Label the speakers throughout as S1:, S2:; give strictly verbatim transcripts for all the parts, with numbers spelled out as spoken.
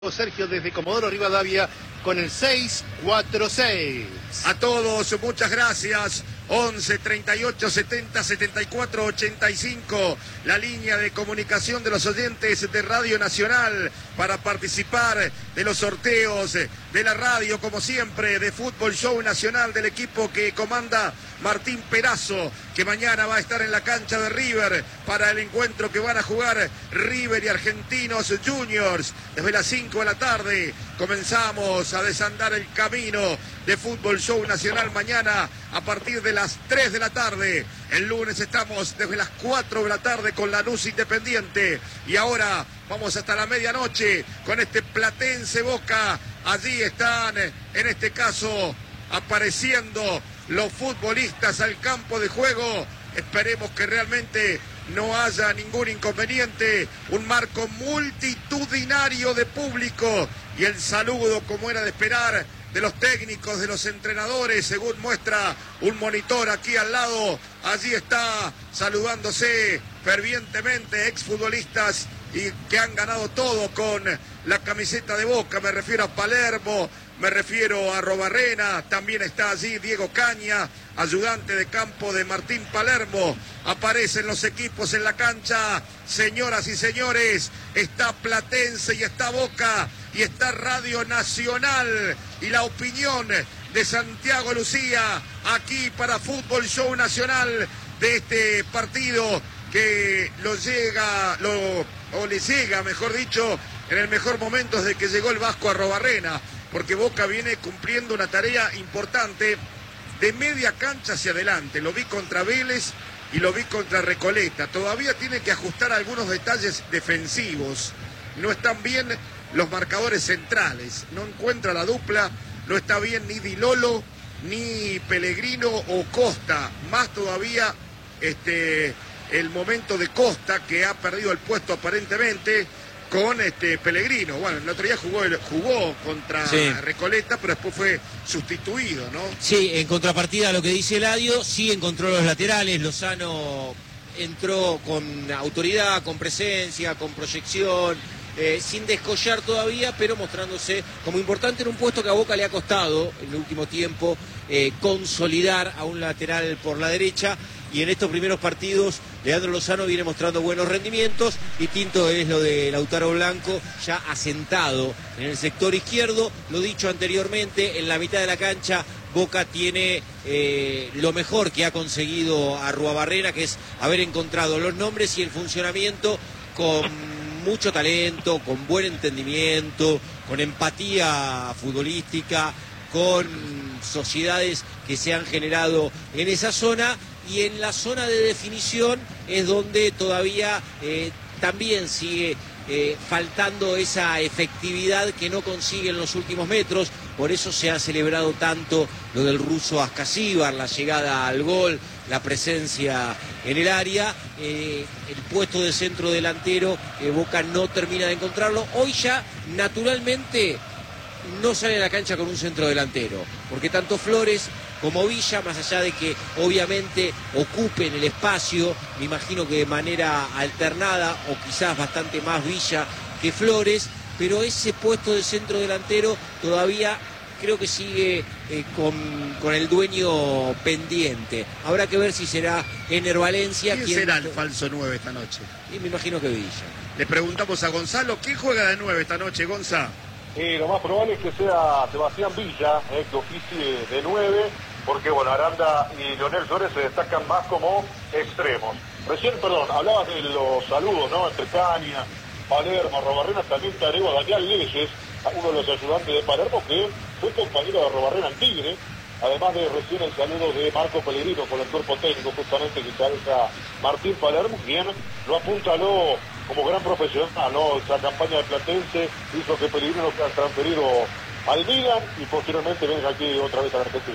S1: Sergio desde Comodoro Rivadavia con el seis cuatro seis.
S2: A todos, muchas gracias. once, treinta y ocho, setenta, setenta y cuatro, ochenta y cinco, la línea de comunicación de los oyentes de Radio Nacional para participar de los sorteos de la radio, como siempre, de Fútbol Show Nacional del equipo que comanda Martín Perazo, que mañana va a estar en la cancha de River para el encuentro que van a jugar River y Argentinos Juniors. Desde las cinco de la tarde comenzamos a desandar el camino de Fútbol Show Nacional mañana a partir de las tres de la tarde. El lunes estamos desde las cuatro de la tarde con Lanús Independiente y ahora vamos hasta la medianoche con este Platense Boca. Allí están, en este caso, apareciendo los futbolistas al campo de juego. Esperemos que realmente no haya ningún inconveniente. Un marco multitudinario de público y el saludo, como era de esperar, de los técnicos, de los entrenadores, según muestra un monitor aquí al lado. Allí está saludándose fervientemente exfutbolistas y que han ganado todo con la camiseta de Boca. Me refiero a Palermo, me refiero a Arrobarrena, también está allí Diego Caña, ayudante de campo de Martín Palermo. Aparecen los equipos en la cancha, señoras y señores, está Platense y está Boca y está Radio Nacional y la opinión de Santiago Lucía aquí para Fútbol Show Nacional de este partido que lo llega, lo, o le llega, mejor dicho, en el mejor momento desde que llegó el Vasco Arrobarrena, porque Boca viene cumpliendo una tarea importante de media cancha hacia adelante. Lo vi contra Vélez y lo vi contra Recoleta. Todavía tiene que ajustar algunos detalles defensivos. No están bien los marcadores centrales. No encuentra la dupla. No está bien ni Di Lolo, ni Pellegrino o Costa. Más todavía este, el momento de Costa, que ha perdido el puesto aparentemente con este Pellegrino. Bueno, el otro día jugó, jugó contra sí. Recoleta, pero después fue sustituido, ¿no?
S3: Sí, en contrapartida a lo que dice Eladio, sí encontró los laterales. Lozano entró con autoridad, con presencia, con proyección, eh, sin descollar todavía, pero mostrándose como importante en un puesto que a Boca le ha costado en el último tiempo eh, consolidar a un lateral por la derecha. Y en estos primeros partidos, Leandro Lozano viene mostrando buenos rendimientos. Distinto es lo de Lautaro Blanco, ya asentado en el sector izquierdo. Lo dicho anteriormente, en la mitad de la cancha, Boca tiene eh, lo mejor que ha conseguido Arruabarrena, que es haber encontrado los nombres y el funcionamiento con mucho talento, con buen entendimiento, con empatía futbolística, con sociedades que se han generado en esa zona. Y en la zona de definición es donde todavía eh, también sigue eh, faltando esa efectividad que no consigue en los últimos metros. Por eso se ha celebrado tanto lo del ruso Ascasíbar, la llegada al gol, la presencia en el área. Eh, el puesto de centro delantero, eh, Boca no termina de encontrarlo. Hoy ya, naturalmente, no sale a la cancha con un centro delantero, porque tanto Flores como Villa, más allá de que obviamente ocupen el espacio, me imagino que de manera alternada o quizás bastante más Villa que Flores, pero ese puesto de centro delantero todavía creo que sigue eh, con, con el dueño pendiente. Habrá que ver si será Ener Valencia.
S2: ¿Quién, ¿Quién será el falso nueve esta noche?
S3: Y me imagino que Villa.
S2: Le preguntamos a Gonzalo, ¿quién juega de nueve esta noche, Gonza?
S4: Eh, lo más probable es que sea Sebastián Villa, eh, que oficie de nueve, porque bueno, Aranda y Leonel Flores se destacan más como extremos. Recién, perdón, hablabas de los saludos, ¿no? Entre Caña, Palermo, Arrobarrena, también te agrego a Daniel Leyes, uno de los ayudantes de Palermo, que fue compañero de Arrobarrena en Tigre, además de recién el saludo de Marco Pellegrino con el cuerpo técnico justamente que cabeza Martín Palermo, quien lo apuntaló como gran profesional, ¿no? Esa campaña de Platense hizo que Pellegrino lo haya transferido al Milan y posteriormente venga aquí otra vez a la Argentina.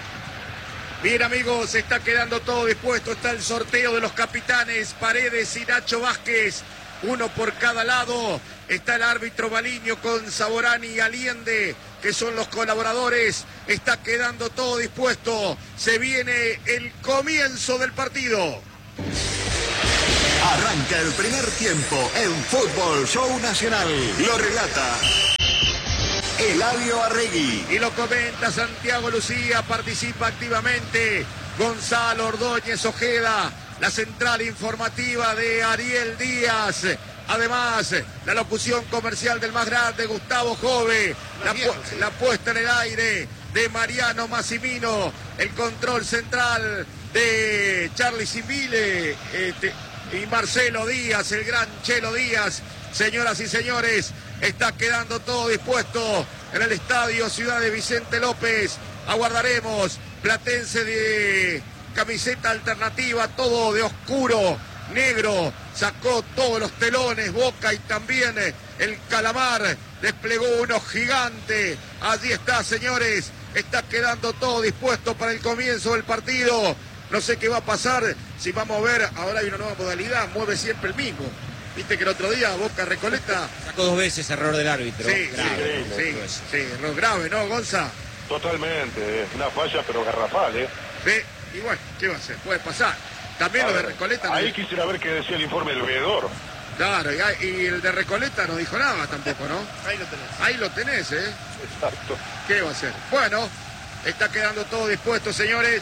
S2: Bien, amigos, está quedando todo dispuesto. Está el sorteo de los capitanes Paredes y Nacho Vázquez, uno por cada lado. Está el árbitro Baliño con Saborani y Aliende, que son los colaboradores. Está quedando todo dispuesto. Se viene el comienzo del partido.
S5: Arranca el primer tiempo en Fútbol Show Nacional. Lo relata Eladio Arregui.
S2: Y lo comenta Santiago Lucía, participa activamente Gonzalo Ordóñez Ojeda, la central informativa de Ariel Díaz. Además, la locución comercial del más grande, Gustavo Jove, la, pu la puesta en el aire de Mariano Massimino, el control central de Charlie Simile este, y Marcelo Díaz, el gran Chelo Díaz. Señoras y señores, está quedando todo dispuesto en el estadio Ciudad de Vicente López. Aguardaremos. Platense de camiseta alternativa, todo de oscuro, negro, sacó todos los telones, Boca, y también el Calamar desplegó uno gigante. Allí está, señores, está quedando todo dispuesto para el comienzo del partido. No sé qué va a pasar, si vamos a ver, ahora hay una nueva modalidad, mueve siempre el mismo. Viste que el otro día Boca Recoleta
S3: sacó dos veces error del árbitro.
S2: Sí,
S3: grave,
S2: sí, sí, sí, sí, error grave, ¿no, Gonza?
S4: Totalmente, es una falla pero garrafal, ¿eh?
S2: Sí, y bueno, ¿qué va a hacer? Puede pasar. También a lo ver, de Recoleta...
S4: Ahí
S2: no...
S4: quisiera ver qué decía el informe del veedor.
S2: Claro, y, y el de Recoleta no dijo nada tampoco, ¿no?
S1: Ahí lo tenés.
S2: Ahí lo tenés, ¿eh?
S4: Exacto.
S2: ¿Qué va a hacer? Bueno, está quedando todo dispuesto, señores.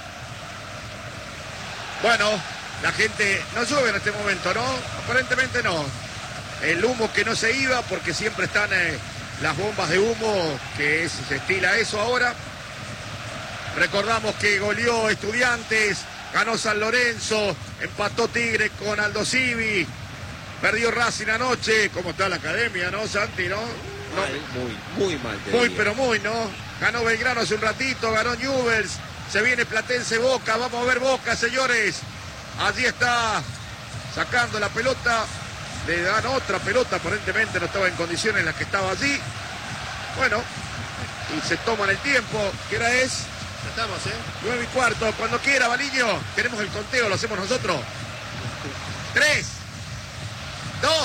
S2: Bueno, la gente no llueve en este momento, ¿no? Aparentemente no. El humo que no se iba, porque siempre están eh, las bombas de humo, que es, se estila eso ahora. Recordamos que goleó Estudiantes, ganó San Lorenzo, empató Tigre con Aldo Civi, perdió Racing anoche. ¿Cómo está la academia, no, Santi, no? no
S3: mal, muy, muy mal.
S2: Muy, pero muy, ¿no? Ganó Belgrano hace un ratito, ganó Newell's, se viene Platense Boca, vamos a ver Boca, señores. Allí está sacando la pelota, le dan otra pelota, aparentemente no estaba en condiciones en las que estaba allí. Bueno, y se toman el tiempo, ¿qué hora es?
S1: Ya estamos, ¿eh?
S2: Nueve y cuarto, cuando quiera, Baliño. Queremos el conteo, lo hacemos nosotros. Tres, dos.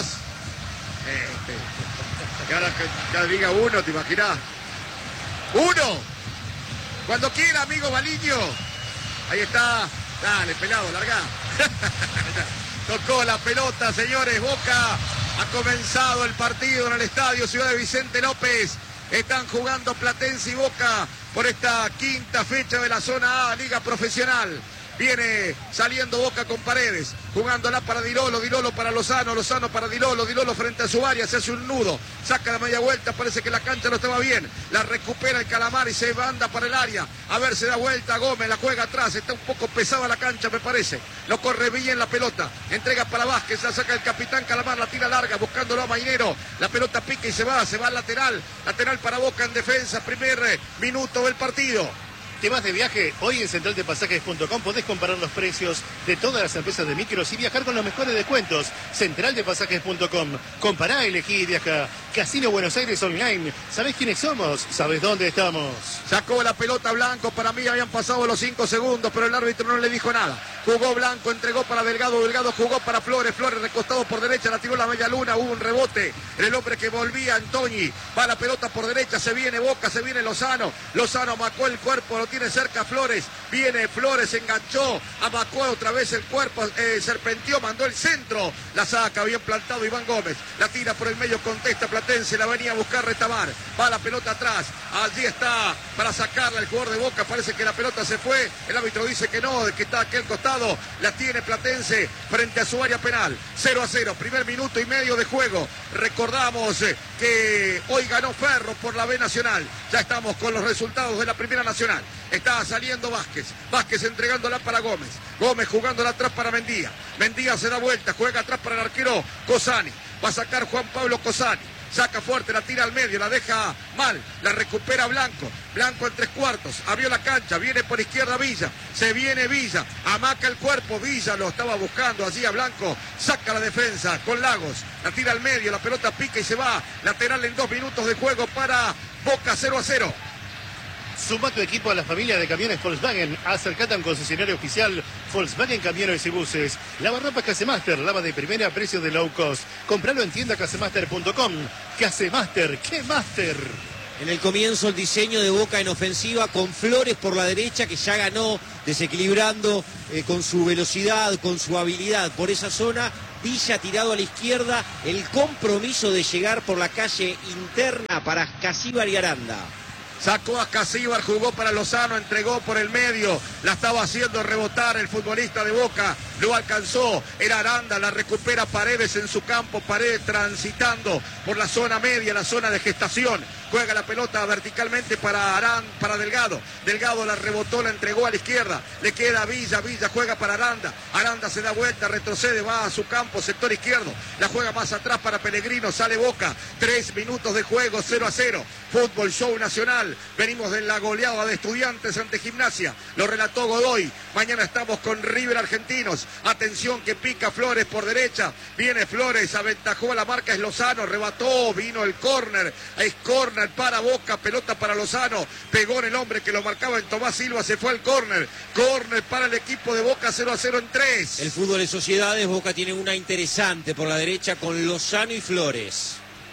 S2: Este, que ahora que, que diga uno, ¿te imaginás? Uno. Cuando quiera, amigo Baliño. Ahí está. Dale, pelado, largá. Tocó la pelota, señores. Boca ha comenzado el partido en el estadio Ciudad de Vicente López. Están jugando Platense y Boca por esta quinta fecha de la zona A, Liga Profesional. Viene saliendo Boca con Paredes, jugándola para Dilolo, Dilolo para Lozano, Lozano para Dilolo, Dilolo frente a su área, se hace un nudo, saca la media vuelta, parece que la cancha no estaba bien, la recupera el Calamar y se manda para el área, a ver, se da vuelta Gómez, la juega atrás, está un poco pesada la cancha me parece, lo corre bien la pelota, entrega para Vázquez, la saca el capitán Calamar, la tira larga, buscándolo a Mainero, la pelota pica y se va, se va al lateral, lateral para Boca en defensa, primer minuto del partido.
S1: ¿Te vas de viaje? Hoy en central de pasajes punto com podés comparar los precios de todas las empresas de micros y viajar con los mejores descuentos. central de pasajes punto com. Compará, elegí y viaja. Casino Buenos Aires Online. ¿Sabés quiénes somos? ¿Sabés dónde estamos?
S2: Sacó la pelota Blanco, para mí habían pasado los cinco segundos, pero el árbitro no le dijo nada. Jugó Blanco, entregó para Delgado, Delgado jugó para Flores, Flores recostado por derecha, la tiró la media luna, hubo un rebote. El hombre que volvía, Antoni, va la pelota por derecha, se viene Boca, se viene Lozano. Lozano amacó el cuerpo, lo tiene cerca Flores, viene Flores, enganchó, amacó otra vez el cuerpo, eh, serpenteó, mandó el centro, la saca, bien plantado Iván Gómez, la tira por el medio, contesta Platense, la venía a buscar Retamar, va la pelota atrás, allí está para sacarla el jugador de Boca, parece que la pelota se fue, el árbitro dice que no, que está a aquel costado, la tiene Platense frente a su área penal, cero a cero, primer minuto y medio de juego, recordamos eh, que hoy ganó Ferro por la B Nacional, ya estamos con los resultados de la Primera Nacional, está saliendo Vázquez, Vázquez entregándola para Gómez, Gómez jugándola atrás para Mendía, Mendía se da vuelta, juega atrás para el arquero Cosani, va a sacar Juan Pablo Cosani, saca fuerte, la tira al medio, la deja mal, la recupera Blanco, Blanco en tres cuartos, abrió la cancha, viene por izquierda Villa, se viene Villa, amaca el cuerpo, Villa lo estaba buscando allí a Blanco, saca la defensa con Lagos, la tira al medio, la pelota pica y se va, lateral en dos minutos de juego para Boca, cero a cero.
S1: Suma tu equipo a la familia de camiones Volkswagen. Acercate a un concesionario oficial Volkswagen Camiones y Buses. Lavarropas Casemaster, lava de primera a precio de low cost. Compralo en tienda casemaster punto com. Casemaster, ¡qué master!
S3: En el comienzo el diseño de Boca en ofensiva con Flores por la derecha, que ya ganó desequilibrando eh, con su velocidad, con su habilidad por esa zona. Villa tirado a la izquierda, el compromiso de llegar por la calle interna para Casíbar y Aranda.
S2: Sacó a Casíbar, jugó para Lozano, entregó por el medio, la estaba haciendo rebotar el futbolista de Boca, lo alcanzó, era Aranda, la recupera Paredes en su campo, Paredes transitando por la zona media, la zona de gestación, juega la pelota verticalmente para Aranda, para Delgado, Delgado la rebotó, la entregó a la izquierda, le queda a Villa, Villa juega para Aranda, Aranda se da vuelta, retrocede, va a su campo, sector izquierdo, la juega más atrás para Pellegrino, sale Boca, tres minutos de juego, cero a cero, Fútbol Show Nacional. Venimos de la goleada de Estudiantes ante Gimnasia, lo relató Godoy, mañana estamos con River Argentinos, atención que pica Flores por derecha, viene Flores, aventajó a la marca, es Lozano, rebató, vino el córner, es córner para Boca, pelota para Lozano, pegó en el hombre que lo marcaba en Tomás Silva, se fue al córner, córner para el equipo de Boca, cero a cero en tres.
S3: El fútbol de sociedades, Boca tiene una interesante por la derecha con Lozano y Flores.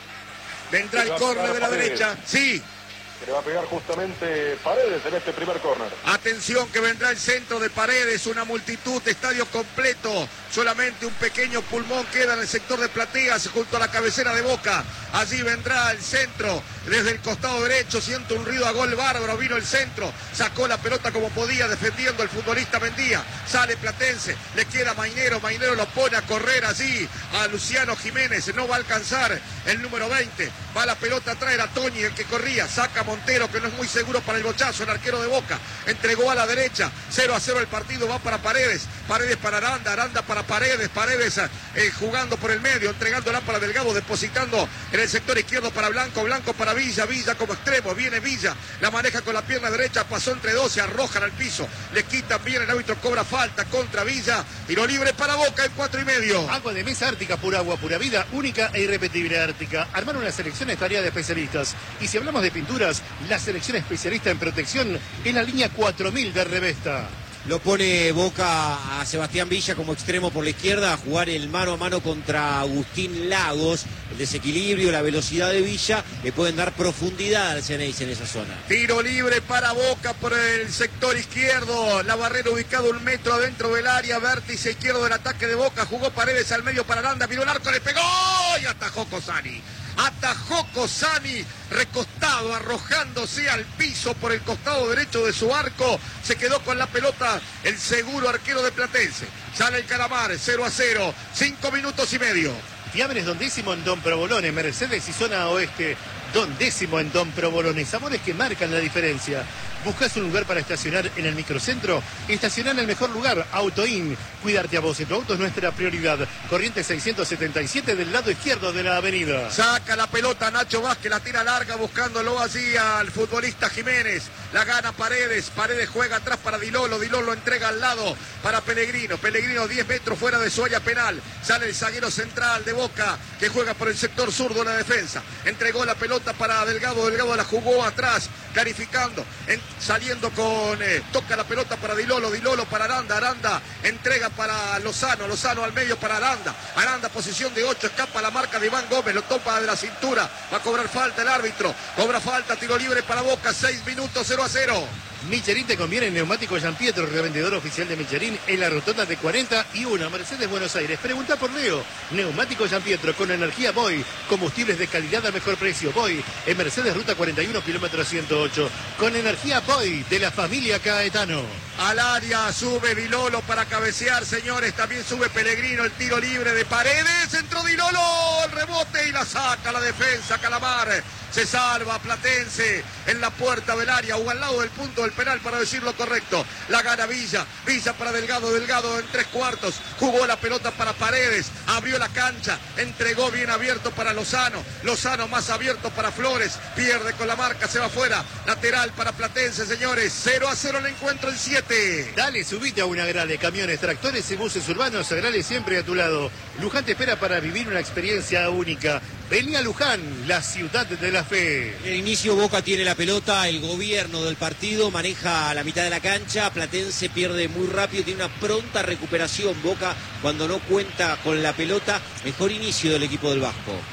S2: Vendrá el córner de la derecha, sí.
S4: Que le va a pegar justamente Paredes en este primer córner.
S2: Atención que vendrá el centro de Paredes, una multitud, estadio completo, solamente un pequeño pulmón queda en el sector de plateas junto a la cabecera de Boca. Allí vendrá el centro, desde el costado derecho, siento un ruido a gol bárbaro, vino el centro, sacó la pelota como podía, defendiendo el futbolista Mendía, sale Platense, le queda Mainero, Mainero lo pone a correr allí, a Luciano Jiménez, no va a alcanzar el número veinte, va la pelota a traer a Toñi, el que corría, saca Montero, que no es muy seguro para el bochazo, el arquero de Boca, entregó a la derecha, cero a cero el partido, va para Paredes, Paredes para Aranda, Aranda para Paredes, Paredes eh, jugando por el medio, entregándola para Delgado, depositando en el sector izquierdo para Blanco, Blanco para Villa, Villa como extremo, viene Villa, la maneja con la pierna derecha, pasó entre dos, se arrojan al piso, le quitan bien, el árbitro cobra falta contra Villa, tiro libre para Boca en cuatro y medio.
S1: Agua de mesa Ártica, pura agua, pura vida, única e irrepetible Ártica. Armar una selección es tarea de especialistas. Y si hablamos de pinturas, la selección especialista en protección es la línea cuatro mil de Revesta.
S3: Lo pone Boca a Sebastián Villa como extremo por la izquierda a jugar el mano a mano contra Agustín Lagos. El desequilibrio, la velocidad de Villa le pueden dar profundidad al Ceneice en esa zona.
S2: Tiro libre para Boca por el sector izquierdo. La barrera ubicada un metro adentro del área. Vértice izquierdo del ataque de Boca. Jugó Paredes al medio para Aranda. Miró el arco, le pegó y atajó Cosani. Atajó Cosani, recostado, arrojándose al piso por el costado derecho de su arco. Se quedó con la pelota el seguro arquero de Platense. Sale el Calamar, cero a cero, cinco minutos y medio.
S1: Fiambres Don Décimo en Don Provolone, Mercedes y zona oeste. Don Décimo en Don Provolone, sabores que marcan la diferencia. ¿Buscas un lugar para estacionar en el microcentro? Estacionar en el mejor lugar, Autoin. Cuidarte a vos y tu auto es nuestra prioridad. Corrientes seiscientos setenta y siete del lado izquierdo de la avenida.
S2: Saca la pelota Nacho Vázquez, la tira larga buscándolo allí al futbolista Jiménez. La gana Paredes, Paredes juega atrás para Dilolo, Dilolo entrega al lado para Pellegrino. Pellegrino diez metros fuera de su área penal. Sale el zaguero central de Boca que juega por el sector sur de la defensa. Entregó la pelota para Delgado, Delgado la jugó atrás, clarificando. En, saliendo con, eh, toca la pelota para Dilolo, Dilolo para Aranda, Aranda entrega para Lozano, Lozano al medio para Aranda, Aranda posición de ocho, escapa la marca de Iván Gómez, lo topa de la cintura, va a cobrar falta el árbitro, cobra falta, tiro libre para Boca, seis minutos, cero a cero.
S1: Michelin te conviene en Neumático Giampietro, revendedor oficial de Michelin en la rotonda de cuarenta y uno, Mercedes Buenos Aires. Pregunta por Leo. Neumático Giampietro con energía Boy, combustibles de calidad al mejor precio. Boy en Mercedes Ruta cuarenta y uno, kilómetro ciento ocho. Con energía Boy de la familia Caetano.
S2: Al área sube Dilolo para cabecear, señores. También sube Pellegrino, el tiro libre de Paredes. Entró Dilolo, el rebote y la saca la defensa. Calamar se salva Platense en la puerta del área o al lado del punto del penal, para decir lo correcto. La gana Villa, Villa para Delgado, Delgado en tres cuartos. Jugó la pelota para Paredes, abrió la cancha, entregó bien abierto para Lozano. Lozano más abierto para Flores, pierde con la marca, se va afuera. Lateral para Platense, señores. cero a cero el encuentro en siete.
S1: Dale, subite a una Grale, camiones, tractores y buses urbanos. Grale siempre a tu lado. Luján te espera para vivir una experiencia única. Vení a Luján, la ciudad de la fe.
S3: En el inicio Boca tiene la pelota, el gobierno del partido maneja a la mitad de la cancha, Platense pierde muy rápido, tiene una pronta recuperación. Boca cuando no cuenta con la pelota, mejor inicio del equipo del Vasco.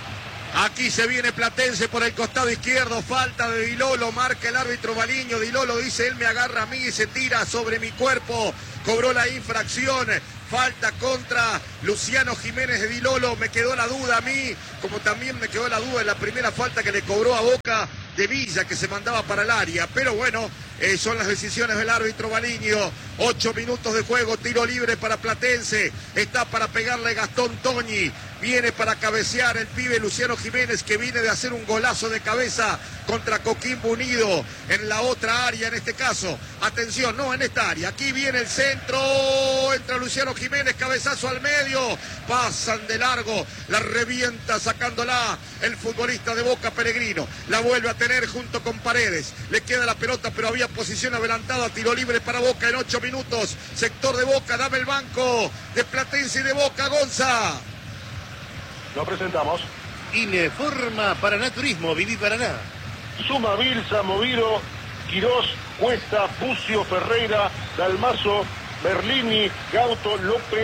S2: Aquí se viene Platense por el costado izquierdo, falta de Di Lolo, marca el árbitro Baliño. Di Lolo dice, él me agarra a mí y se tira sobre mi cuerpo, cobró la infracción. Falta contra Luciano Jiménez de Di Lolo. Me quedó la duda a mí, como también me quedó la duda en la primera falta que le cobró a Boca de Villa, que se mandaba para el área. Pero bueno, eh, son las decisiones del árbitro Baliño. Ocho minutos de juego, tiro libre para Platense. Está para pegarle Gastón Toñi. Viene para cabecear el pibe Luciano Jiménez, que viene de hacer un golazo de cabeza contra Coquimbo Unido en la otra área, en este caso. Atención, no en esta área. Aquí viene el centro. Entra Luciano Jiménez, cabezazo al medio. Pasan de largo. La revienta sacándola el futbolista de Boca, Pellegrino. La vuelve a tener junto con Paredes. Le queda la pelota, pero había posición adelantada. Tiro libre para Boca en ocho minutos. Sector de Boca, dame el banco de Platense y de Boca, Gonza.
S4: Lo presentamos.
S1: Ineforma Paraná Turismo, viví Paraná.
S4: Suma, Bilsa, Moviro, Quirós, Cuesta, Pucio, Ferreira, Dalmazo, Berlini, Gauto, López,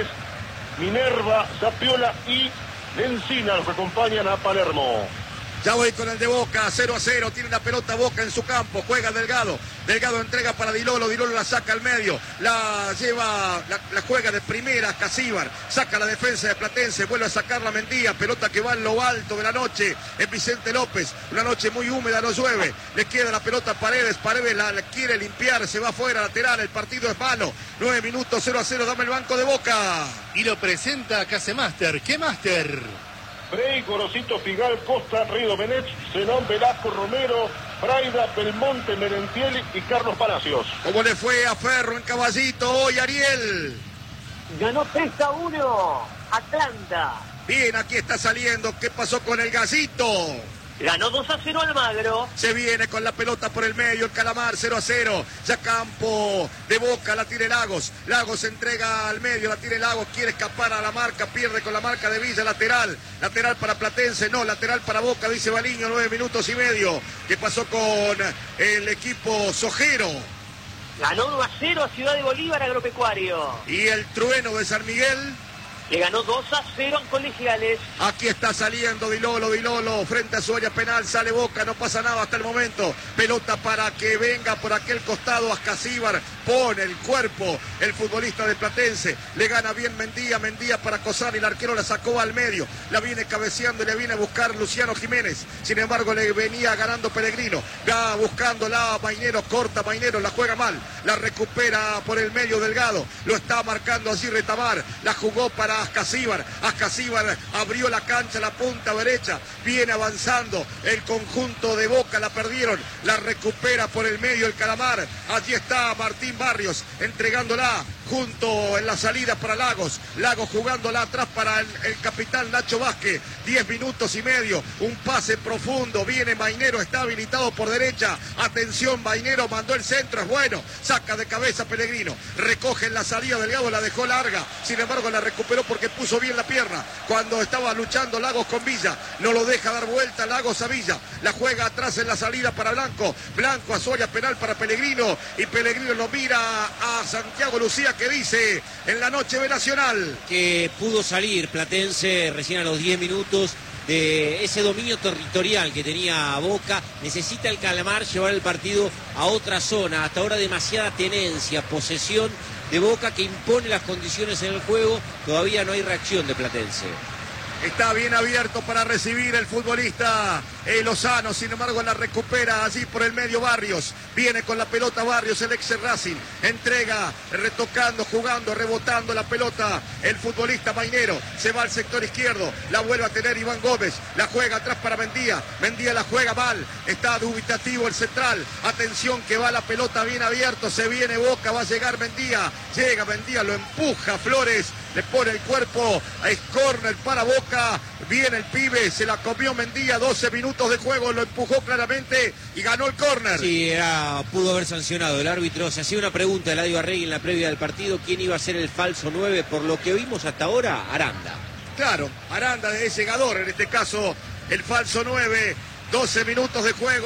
S4: Minerva, Zapiola y Lencina, los que acompañan a Palermo.
S2: Ya voy con el de Boca, cero a cero, tiene la pelota Boca en su campo, juega Delgado, Delgado entrega para Di Lolo, Di Lolo la saca al medio, la lleva, la, la juega de primera Casíbar, saca la defensa de Platense, vuelve a sacar la Mendía, pelota que va en lo alto de la noche, es Vicente López, una noche muy húmeda, no llueve, le queda la pelota a Paredes, Paredes la, la quiere limpiar, se va afuera, lateral, el partido es malo, nueve minutos, cero a cero, dame el banco de Boca.
S1: Y lo presenta Casemaster. ¿Qué Master?
S4: Frey, Gorosito, Figal, Costa, Río Domenech, Zenón, Velasco, Romero, Braida, Belmonte, Merentiel y Carlos Palacios.
S2: ¿Cómo le fue a Ferro en Caballito hoy, Ariel?
S6: Ganó tres a uno, Atlanta.
S2: Bien, aquí está saliendo. ¿Qué pasó con el Gasito?
S6: Ganó dos a cero Almagro.
S2: Se viene con la pelota por el medio, el Calamar, cero a cero. Ya campo de Boca, la tiene Lagos. Lagos entrega al medio, la tiene Lagos. Quiere escapar a la marca, pierde con la marca de Villa, lateral. Lateral para Platense, no, lateral para Boca, dice Baliño, nueve minutos y medio. ¿Qué pasó con el equipo Sojero?
S6: Ganó uno a cero a Ciudad de Bolívar, Agropecuario.
S2: Y el Trueno de San Miguel.
S6: Le ganó dos a cero en Colegiales.
S2: Aquí está saliendo Di Lolo, Di Lolo, frente a su área penal, sale Boca, no pasa nada hasta el momento. Pelota para que venga por aquel costado Ascasíbar, pone el cuerpo el futbolista de Platense, le gana bien Mendía, Mendía para Cosar y el arquero la sacó al medio, la viene cabeceando y le viene a buscar Luciano Jiménez, sin embargo le venía ganando Pellegrino, va buscándola Mainero, corta Mainero, la juega mal, la recupera por el medio Delgado, lo está marcando así Retamar, la jugó para Ascasíbar, Ascasíbar abrió la cancha, la punta derecha, viene avanzando el conjunto de Boca, la perdieron, la recupera por el medio el Calamar, allí está Martín Barrios entregándola junto en la salida para Lagos, Lagos jugándola atrás para el, el capitán Nacho Vázquez, diez minutos y medio, un pase profundo, viene Mainero, está habilitado por derecha, atención Mainero, mandó el centro, es bueno, saca de cabeza Pellegrino, recoge en la salida Delgado, la dejó larga, sin embargo la recuperó porque puso bien la pierna, cuando estaba luchando Lagos con Villa, no lo deja dar vuelta Lagos a Villa, la juega atrás en la salida para Blanco, Blanco a su área penal para Pellegrino, y Pellegrino lo mira a Santiago Lucía, que dice en la noche de Nacional
S3: que pudo salir Platense recién a los diez minutos de ese dominio territorial que tenía Boca. Necesita el Calamar llevar el partido a otra zona, hasta ahora demasiada tenencia, posesión de Boca que impone las condiciones en el juego, todavía no hay reacción de Platense.
S2: Está bien abierto para recibir el futbolista eh, Lozano, sin embargo la recupera allí por el medio Barrios, viene con la pelota Barrios, el ex Racing, entrega, retocando, jugando, rebotando la pelota, el futbolista Mainero, se va al sector izquierdo, la vuelve a tener Iván Gómez, la juega atrás para Mendía, Mendía la juega mal, está dubitativo el central, atención que va la pelota bien abierto, se viene Boca, va a llegar Mendía, llega Mendía, lo empuja Flores, le pone el cuerpo, es córner para Boca, viene el pibe, se la comió Mendía, doce minutos de juego, lo empujó claramente y ganó el córner.
S3: Sí, era, pudo haber sancionado el árbitro. Se hacía una pregunta de Eladio Arregui en la previa del partido, ¿quién iba a ser el falso nueve? Por lo que vimos hasta ahora, Aranda.
S2: Claro, Aranda es llegador, en este caso el falso nueve, doce minutos de juego,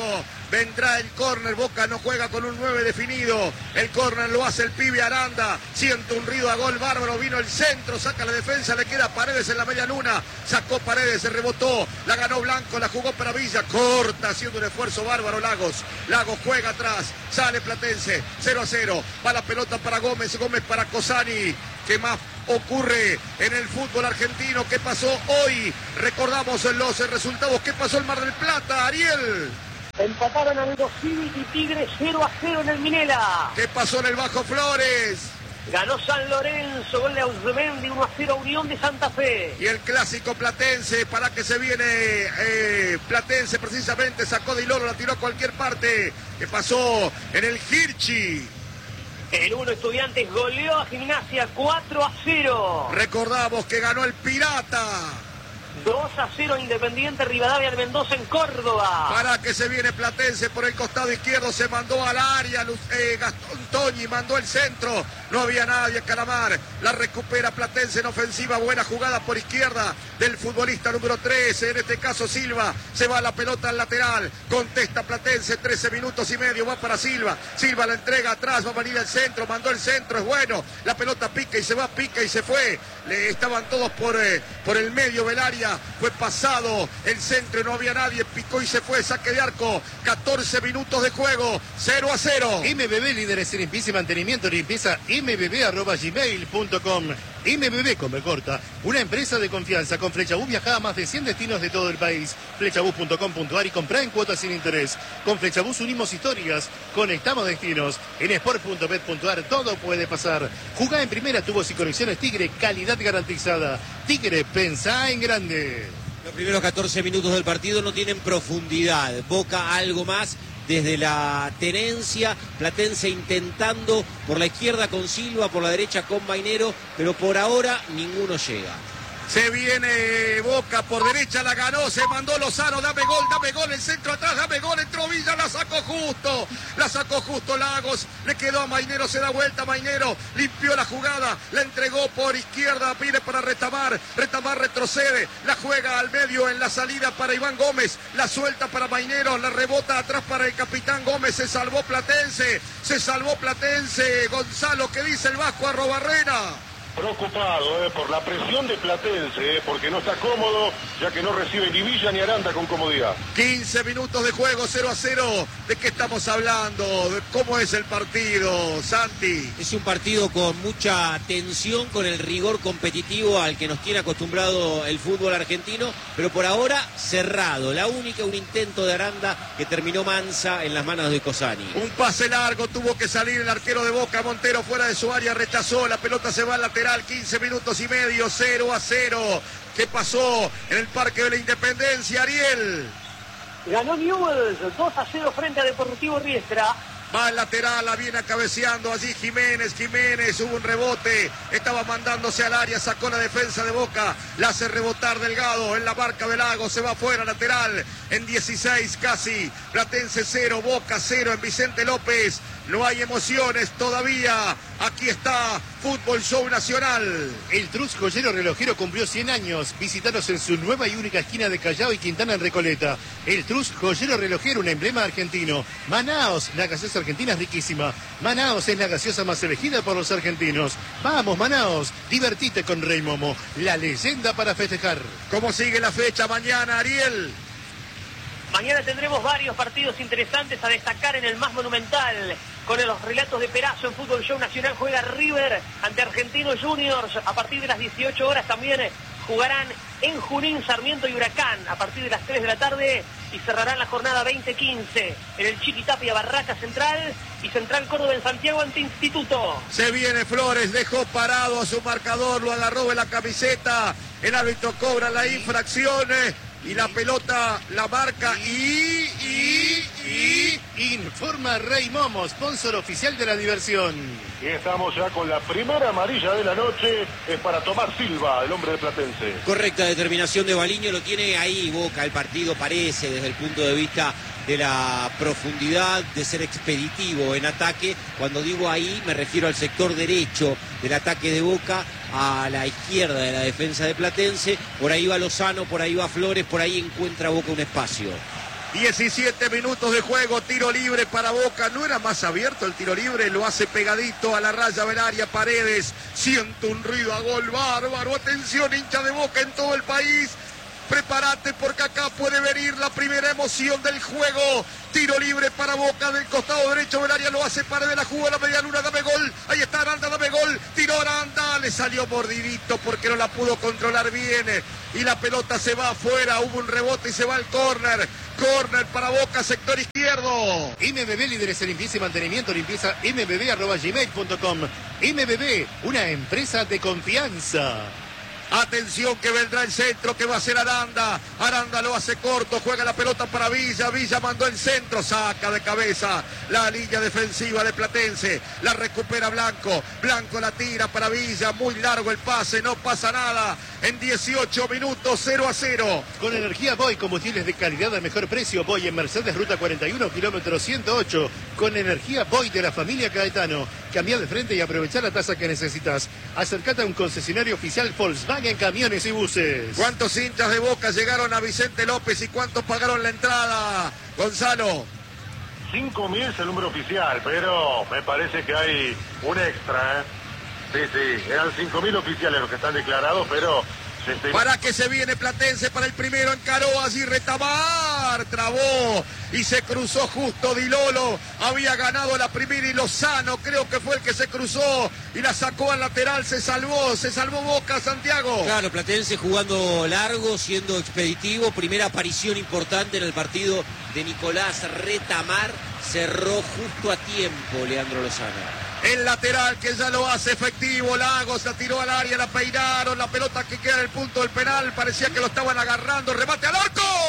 S2: vendrá el córner. Boca no juega con un nueve definido. El córner lo hace el pibe Aranda. Siente un ruido a gol bárbaro. Vino el centro, saca la defensa, le queda Paredes en la media luna. Sacó Paredes, se rebotó. La ganó Blanco, la jugó para Villa. Corta, haciendo un esfuerzo bárbaro Lagos. Lagos juega atrás. Sale Platense. cero a cero. Va la pelota para Gómez. Gómez para Cosani. ¿Qué más ocurre en el fútbol argentino? ¿Qué pasó hoy? Recordamos los resultados. ¿Qué pasó en Mar del Plata, Ariel?
S6: Empataron Aldo Civic y Tigre cero a cero en el Minela.
S2: ¿Qué pasó en el Bajo Flores?
S6: Ganó San Lorenzo, gol de Ausmendi, uno a cero Unión de Santa Fe.
S2: Y el clásico platense, para que se viene eh, Platense precisamente, sacó de Iloro, la tiró a cualquier parte. ¿Qué pasó en el Hirschi?
S6: El uno Estudiantes goleó a Gimnasia cuatro a cero.
S2: Recordamos que ganó el Pirata.
S6: dos a cero Independiente Rivadavia de Mendoza en Córdoba.
S2: Para que se viene Platense por el costado izquierdo, se mandó al área, eh, Gastón Toñi mandó el centro, no había nadie, Calamar, la recupera Platense en ofensiva, buena jugada por izquierda del futbolista número trece, en este caso Silva, se va la pelota al lateral, contesta Platense, trece minutos y medio, va para Silva, Silva la entrega atrás, va a venir el centro, mandó el centro, es bueno, la pelota pica y se va, pica y se fue, le estaban todos por, eh, por el medio del área, fue pasado el centro, no había nadie, picó y se fue, saque de arco, catorce minutos de juego, cero a cero.
S1: M B B, líderes en limpieza y mantenimiento, limpieza m b b arroba gmail punto com. M B B con B corta, una empresa de confianza. Con Flechabús viaja a más de cien destinos de todo el país. Flechabús punto com punto a r y comprá en cuotas sin interés. Con Flechabús unimos historias, conectamos destinos. En sport punto bet punto a r todo puede pasar. Jugá en primera, tubos y conexiones Tigre, calidad garantizada. Tigre, pensá en grande.
S3: Los primeros catorce minutos del partido no tienen profundidad. Boca algo más desde la tenencia, Platense intentando por la izquierda con Silva, por la derecha con Mainero, pero por ahora ninguno llega.
S2: Se viene Boca por derecha, la ganó, se mandó Lozano, dame gol, dame gol, el centro atrás, dame gol, entró Villa, la sacó justo, la sacó justo Lagos, le quedó a Mainero, se da vuelta Mainero, limpió la jugada, la entregó por izquierda, pide para Retamar, Retamar retrocede, la juega al medio en la salida para Iván Gómez, la suelta para Mainero, la rebota atrás para el capitán Gómez, se salvó Platense, se salvó Platense, Gonzalo, ¿qué dice el Vasco Arrobarrena?
S4: Preocupado eh, por la presión de Platense, eh, porque no está cómodo, ya que no recibe ni Villa ni Aranda con comodidad.
S2: quince minutos de juego, cero a cero. ¿De qué estamos hablando? ¿De cómo es el partido, Santi?
S3: Es un partido con mucha tensión, con el rigor competitivo al que nos tiene acostumbrado el fútbol argentino, pero por ahora cerrado. La única, un intento de Aranda que terminó mansa en las manos de Cosani.
S2: Un pase largo, tuvo que salir el arquero de Boca, Montero fuera de su área, rechazó, la pelota se va al lateral. quince minutos y medio, cero a cero. ¿Qué pasó en el Parque de la Independencia, Ariel?
S6: Ganó Newell's dos a cero frente a Deportivo Riestra.
S2: Va al lateral, la viene cabeceando allí Jiménez, Jiménez, hubo un rebote, estaba mandándose al área, sacó la defensa de Boca, la hace rebotar Delgado en la marca de Lagos, se va afuera, lateral, en dieciséis casi, Platense cero, Boca cero en Vicente López, no hay emociones todavía, aquí está Fútbol Show Nacional.
S1: El Trus Joyero Relojero cumplió cien años, visítanos en su nueva y única esquina de Callao y Quintana en Recoleta. El Trus Joyero Relojero, un emblema argentino. Manaos, la gaseosa argentina es riquísima. Manaos es la gaseosa más elegida por los argentinos. Vamos, Manaos, divertite con Rey Momo, la leyenda para festejar.
S2: ¿Cómo sigue la fecha mañana, Ariel?
S6: Mañana tendremos varios partidos interesantes a destacar en el más monumental. Con los relatos de Perazo en Fútbol Show Nacional juega River ante Argentinos Juniors. A partir de las dieciocho horas también jugarán en Junín, Sarmiento y Huracán a partir de las tres de la tarde y cerrarán la jornada veinte quince en el Chiquitapia Barraca Central y Central Córdoba en Santiago ante Instituto.
S2: Se viene Flores, dejó parado a su marcador, lo agarró de la camiseta, el árbitro cobra la infracción y la pelota la marca y... y, y...
S1: Informa Rey Momo, sponsor oficial de la diversión.
S4: Y estamos ya con la primera amarilla de la noche, es para Tomás Silva, el hombre de Platense.
S3: Correcta determinación de Baliño, lo tiene ahí Boca, el partido parece desde el punto de vista de la profundidad, de ser expeditivo en ataque. Cuando digo ahí me refiero al sector derecho del ataque de Boca, a la izquierda de la defensa de Platense. Por ahí va Lozano, por ahí va Flores, por ahí encuentra Boca un espacio.
S2: diecisiete minutos de juego, tiro libre para Boca. No era más abierto el tiro libre, lo hace pegadito a la raya del área. Paredes, siento un ruido a gol bárbaro. Atención, hincha de Boca en todo el país. Prepárate porque acá puede venir la primera emoción del juego. Tiro libre para Boca del costado derecho del área, lo hace Paredes, la jugó a la media luna, dame gol. Ahí está Aranda, dame gol. Tiró Aranda, le salió mordidito porque no la pudo controlar bien. Y la pelota se va afuera, hubo un rebote y se va al córner. Córner para Boca, sector izquierdo.
S1: M B B, líderes en limpieza y mantenimiento, limpieza m b b arroba gmail punto com. M B B, una empresa de confianza.
S2: Atención que vendrá el centro, que va a ser Aranda. Aranda lo hace corto, juega la pelota para Villa. Villa mandó el centro, saca de cabeza la línea defensiva de Platense. La recupera Blanco. Blanco la tira para Villa. Muy largo el pase, no pasa nada. En dieciocho minutos, cero a cero.
S1: Con energía Boy, combustibles de calidad a mejor precio. Boy en Mercedes, ruta cuarenta y uno, kilómetro ciento ocho. Con energía Boy de la familia Caetano. Cambia de frente y aprovecha la tasa que necesitas. Acercate a un concesionario oficial Volkswagen en camiones y buses.
S2: ¿Cuántos hinchas de Boca llegaron a Vicente López y cuántos pagaron la entrada, Gonzalo?
S4: cinco mil es el número oficial, pero me parece que hay un extra, ¿eh? Sí, sí, eran cinco mil oficiales los que están declarados, pero... Se te...
S2: Para que se viene Platense para el primero, encaró así Retamar, trabó y se cruzó justo Di Lolo, había ganado la primera y Lozano creo que fue el que se cruzó y la sacó al lateral, se salvó, se salvó Boca, Santiago.
S3: Claro, Platense jugando largo, siendo expeditivo, primera aparición importante en el partido de Nicolás Retamar, cerró justo a tiempo Leandro Lozano.
S2: El lateral que ya lo hace efectivo, Lagos la tiró al área, la peinaron, la pelota que queda en el punto del penal, parecía que lo estaban agarrando, remate al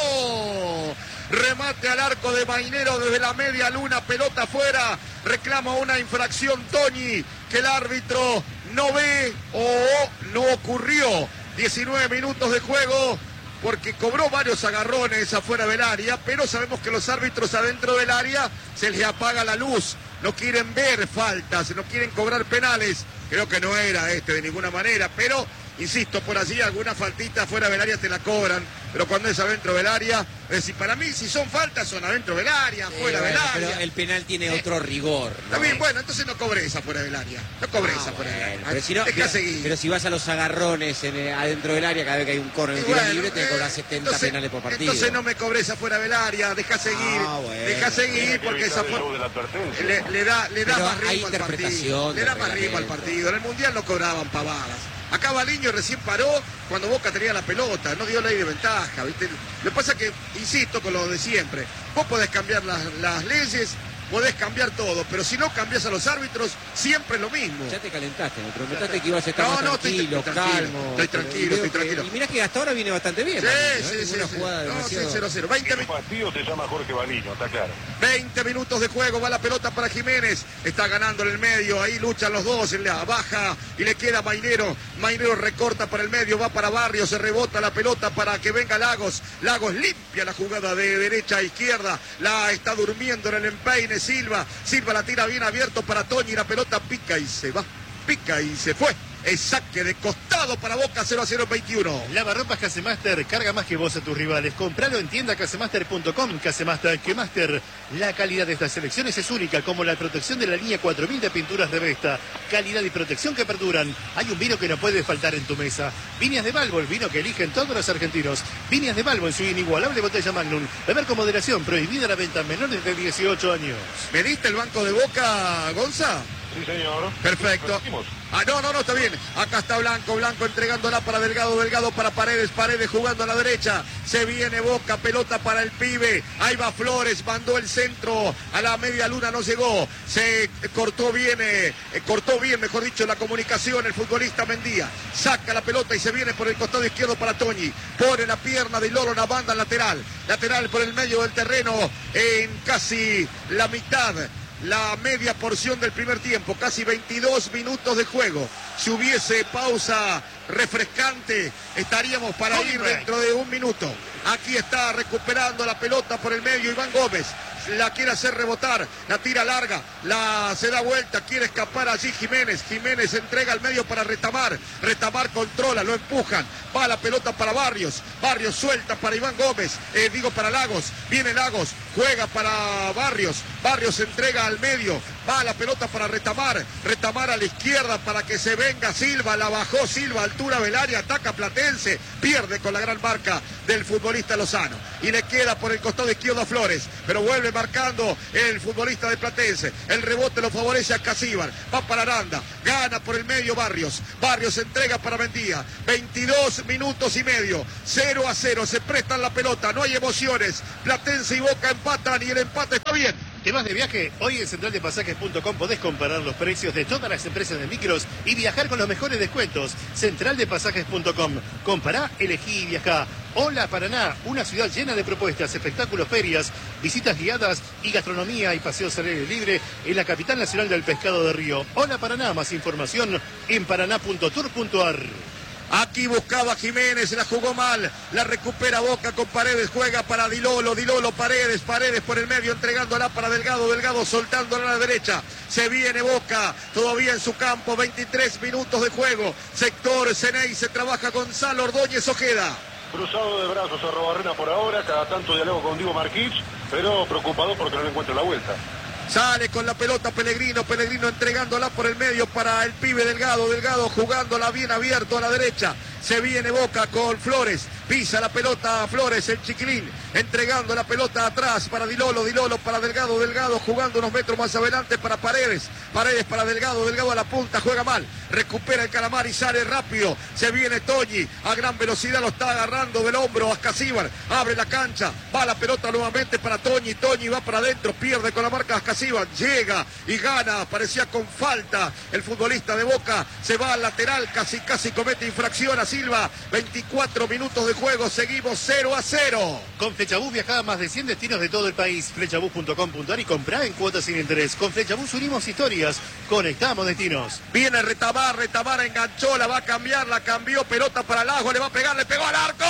S2: arco, remate al arco de Mainero desde la media luna, pelota afuera, reclama una infracción Toñi, que el árbitro no ve o no ocurrió. diecinueve minutos de juego, porque cobró varios agarrones afuera del área, pero sabemos que los árbitros adentro del área se les apaga la luz. No quieren ver faltas, no quieren cobrar penales. Creo que no era este de ninguna manera, pero, insisto, por allí alguna faltita fuera del área te la cobran. Pero cuando es adentro del área, es decir, para mí si son faltas son adentro del área, fuera
S3: eh, bueno,
S2: del área.
S3: Pero el penal tiene eh, otro rigor, ¿no?
S2: Está bien, bueno, entonces no cobré esa fuera del área. No cobré ah, esa fuera
S3: bueno,
S2: del área.
S3: Pero si, no,
S2: Deja
S3: pero,
S2: seguir.
S3: pero si vas a los agarrones en, eh, adentro del área, cada vez que hay un córner en tiro bueno, libre, te eh, cobras setenta entonces, penales por partido.
S2: Entonces no me cobré esa fuera del área, deja seguir. Ah, bueno, deja seguir porque esa fuera... Le, le da, le da más ritmo al partido. Le da más ritmo al partido. En el Mundial no cobraban pavadas. Acá Baliño recién paró cuando Boca tenía la pelota, no dio ley de ventaja, ¿viste? Lo que pasa es que, insisto con lo de siempre, vos podés cambiar las, las leyes, podés cambiar todo, pero si no cambias a los árbitros, siempre es lo mismo.
S3: Ya te calentaste, me prometiste que ibas a estar
S2: no,
S3: más
S2: no,
S3: tranquilo,
S2: estoy,
S3: calmo.
S2: Estoy tranquilo, estoy tranquilo.
S3: Que, y mirá que hasta ahora viene bastante bien.
S2: Sí,
S3: Baliño,
S2: sí,
S3: ¿eh?
S2: sí.
S3: Una
S2: sí.
S3: jugada
S2: No,
S3: demasiado...
S2: sí, cero cero. veinte
S4: El partido se llama Jorge Baliño, está claro.
S2: veinte minutos de juego, va la pelota para Jiménez, está ganando en el medio, ahí luchan los dos, la baja y le queda Mainero, Mainero recorta para el medio, va para Barrios, se rebota la pelota para que venga Lagos, Lagos limpia la jugada de derecha a izquierda, la está durmiendo en el empeine Silva, Silva la tira bien abierto para Toñi, la pelota pica y se va, pica y se fue. Es saque de costado para Boca, cero a cero veintiuno.
S1: Lavarropas Casemaster, carga más que vos a tus rivales. Compralo en tienda casemaster punto com. Casemaster, que Master. La calidad de estas selecciones es única, como la protección de la línea cuatro mil de pinturas de Vesta. Calidad y protección que perduran. Hay un vino que no puede faltar en tu mesa. Viñas de Balbo, el vino que eligen todos los argentinos. Viñas de Balbo en su inigualable botella Magnum. Beber con moderación, prohibida la venta a menores de dieciocho años.
S2: ¿Me diste el banco de Boca, Gonza?
S4: Sí, señor.
S2: Perfecto. Ah, no, no, no, está bien. Acá está Blanco, Blanco entregándola para Delgado, Delgado para Paredes, Paredes jugando a la derecha. Se viene Boca, pelota para el pibe. Ahí va Flores, mandó el centro a la media luna, no llegó. Se cortó bien, eh, cortó bien, mejor dicho, la comunicación el futbolista Mendía. Saca la pelota y se viene por el costado izquierdo para Toñi. Pone la pierna de Lolo, una banda lateral. Lateral por el medio del terreno en casi la mitad. La media porción del primer tiempo, casi veintidós minutos de juego. Si hubiese pausa refrescante, estaríamos para ir dentro de un minuto. Aquí está recuperando la pelota por el medio Iván Gómez. la quiere hacer rebotar, la tira larga, la se da vuelta, quiere escapar allí Jiménez, Jiménez entrega al medio para Retamar, Retamar controla, lo empujan, va la pelota para Barrios, Barrios suelta para Iván Gómez, eh, digo para Lagos, viene Lagos, juega para Barrios, Barrios entrega al medio, va la pelota para Retamar, Retamar a la izquierda para que se venga Silva, la bajó Silva, altura del área, ataca Platense, pierde con la gran marca del futbolista Lozano y le queda por el costado izquierdo a Flores, pero vuelve marcando el futbolista de Platense, el rebote lo favorece a Casíbar, va para Aranda, gana por el medio Barrios, Barrios entrega para Mendía, veintidós minutos y medio, cero a cero, se prestan la pelota, no hay emociones, Platense y Boca empatan y el empate está bien.
S1: ¿Te vas de viaje? Hoy en central de pasajes punto com podés comparar los precios de todas las empresas de micros y viajar con los mejores descuentos. central de pasajes punto com. Compará, elegí y viajá. Hola Paraná, una ciudad llena de propuestas, espectáculos, ferias, visitas guiadas y gastronomía y paseos al aire libre en la capital nacional del pescado de Río. Hola Paraná, más información en paraná punto tour punto ar.
S2: Aquí buscaba Jiménez, la jugó mal, la recupera Boca con Paredes, juega para Dilolo, Dilolo, Paredes, Paredes por el medio, entregándola para Delgado, Delgado soltándola a la derecha, se viene Boca, todavía en su campo, veintitrés minutos de juego, sector Ceney, se trabaja Gonzalo Ordóñez Ojeda.
S4: Cruzado de brazos a Robarrena por ahora, cada tanto diálogo con Diego Marquich, pero preocupado porque no le encuentra la vuelta.
S2: Sale con la pelota Pellegrino, Pellegrino entregándola por el medio para el pibe Delgado, Delgado jugándola bien abierto a la derecha. Se viene Boca con Flores, pisa la pelota a Flores, el chiquilín, entregando la pelota atrás para Dilolo, Dilolo para Delgado, Delgado jugando unos metros más adelante para Paredes, Paredes para Delgado, Delgado a la punta, juega mal, recupera el Calamar y sale rápido, se viene Toñi, a gran velocidad lo está agarrando del hombro a Casíbar, abre la cancha, va la pelota nuevamente para Toñi, Toñi va para adentro, pierde con la marca Casíbar, llega y gana, parecía con falta el futbolista de Boca, se va al lateral, casi casi comete infracción a Silva, veinticuatro minutos de juego, seguimos cero a cero.
S1: Con Flechabús viajá a más de cien destinos de todo el país. flechabús punto com punto ar y comprá en cuotas sin interés. Con Flechabús unimos historias, conectamos destinos.
S2: Viene Retamar, Retamar enganchó, la va a cambiar, la cambió, pelota para Lago, le va a pegar, le pegó al arco.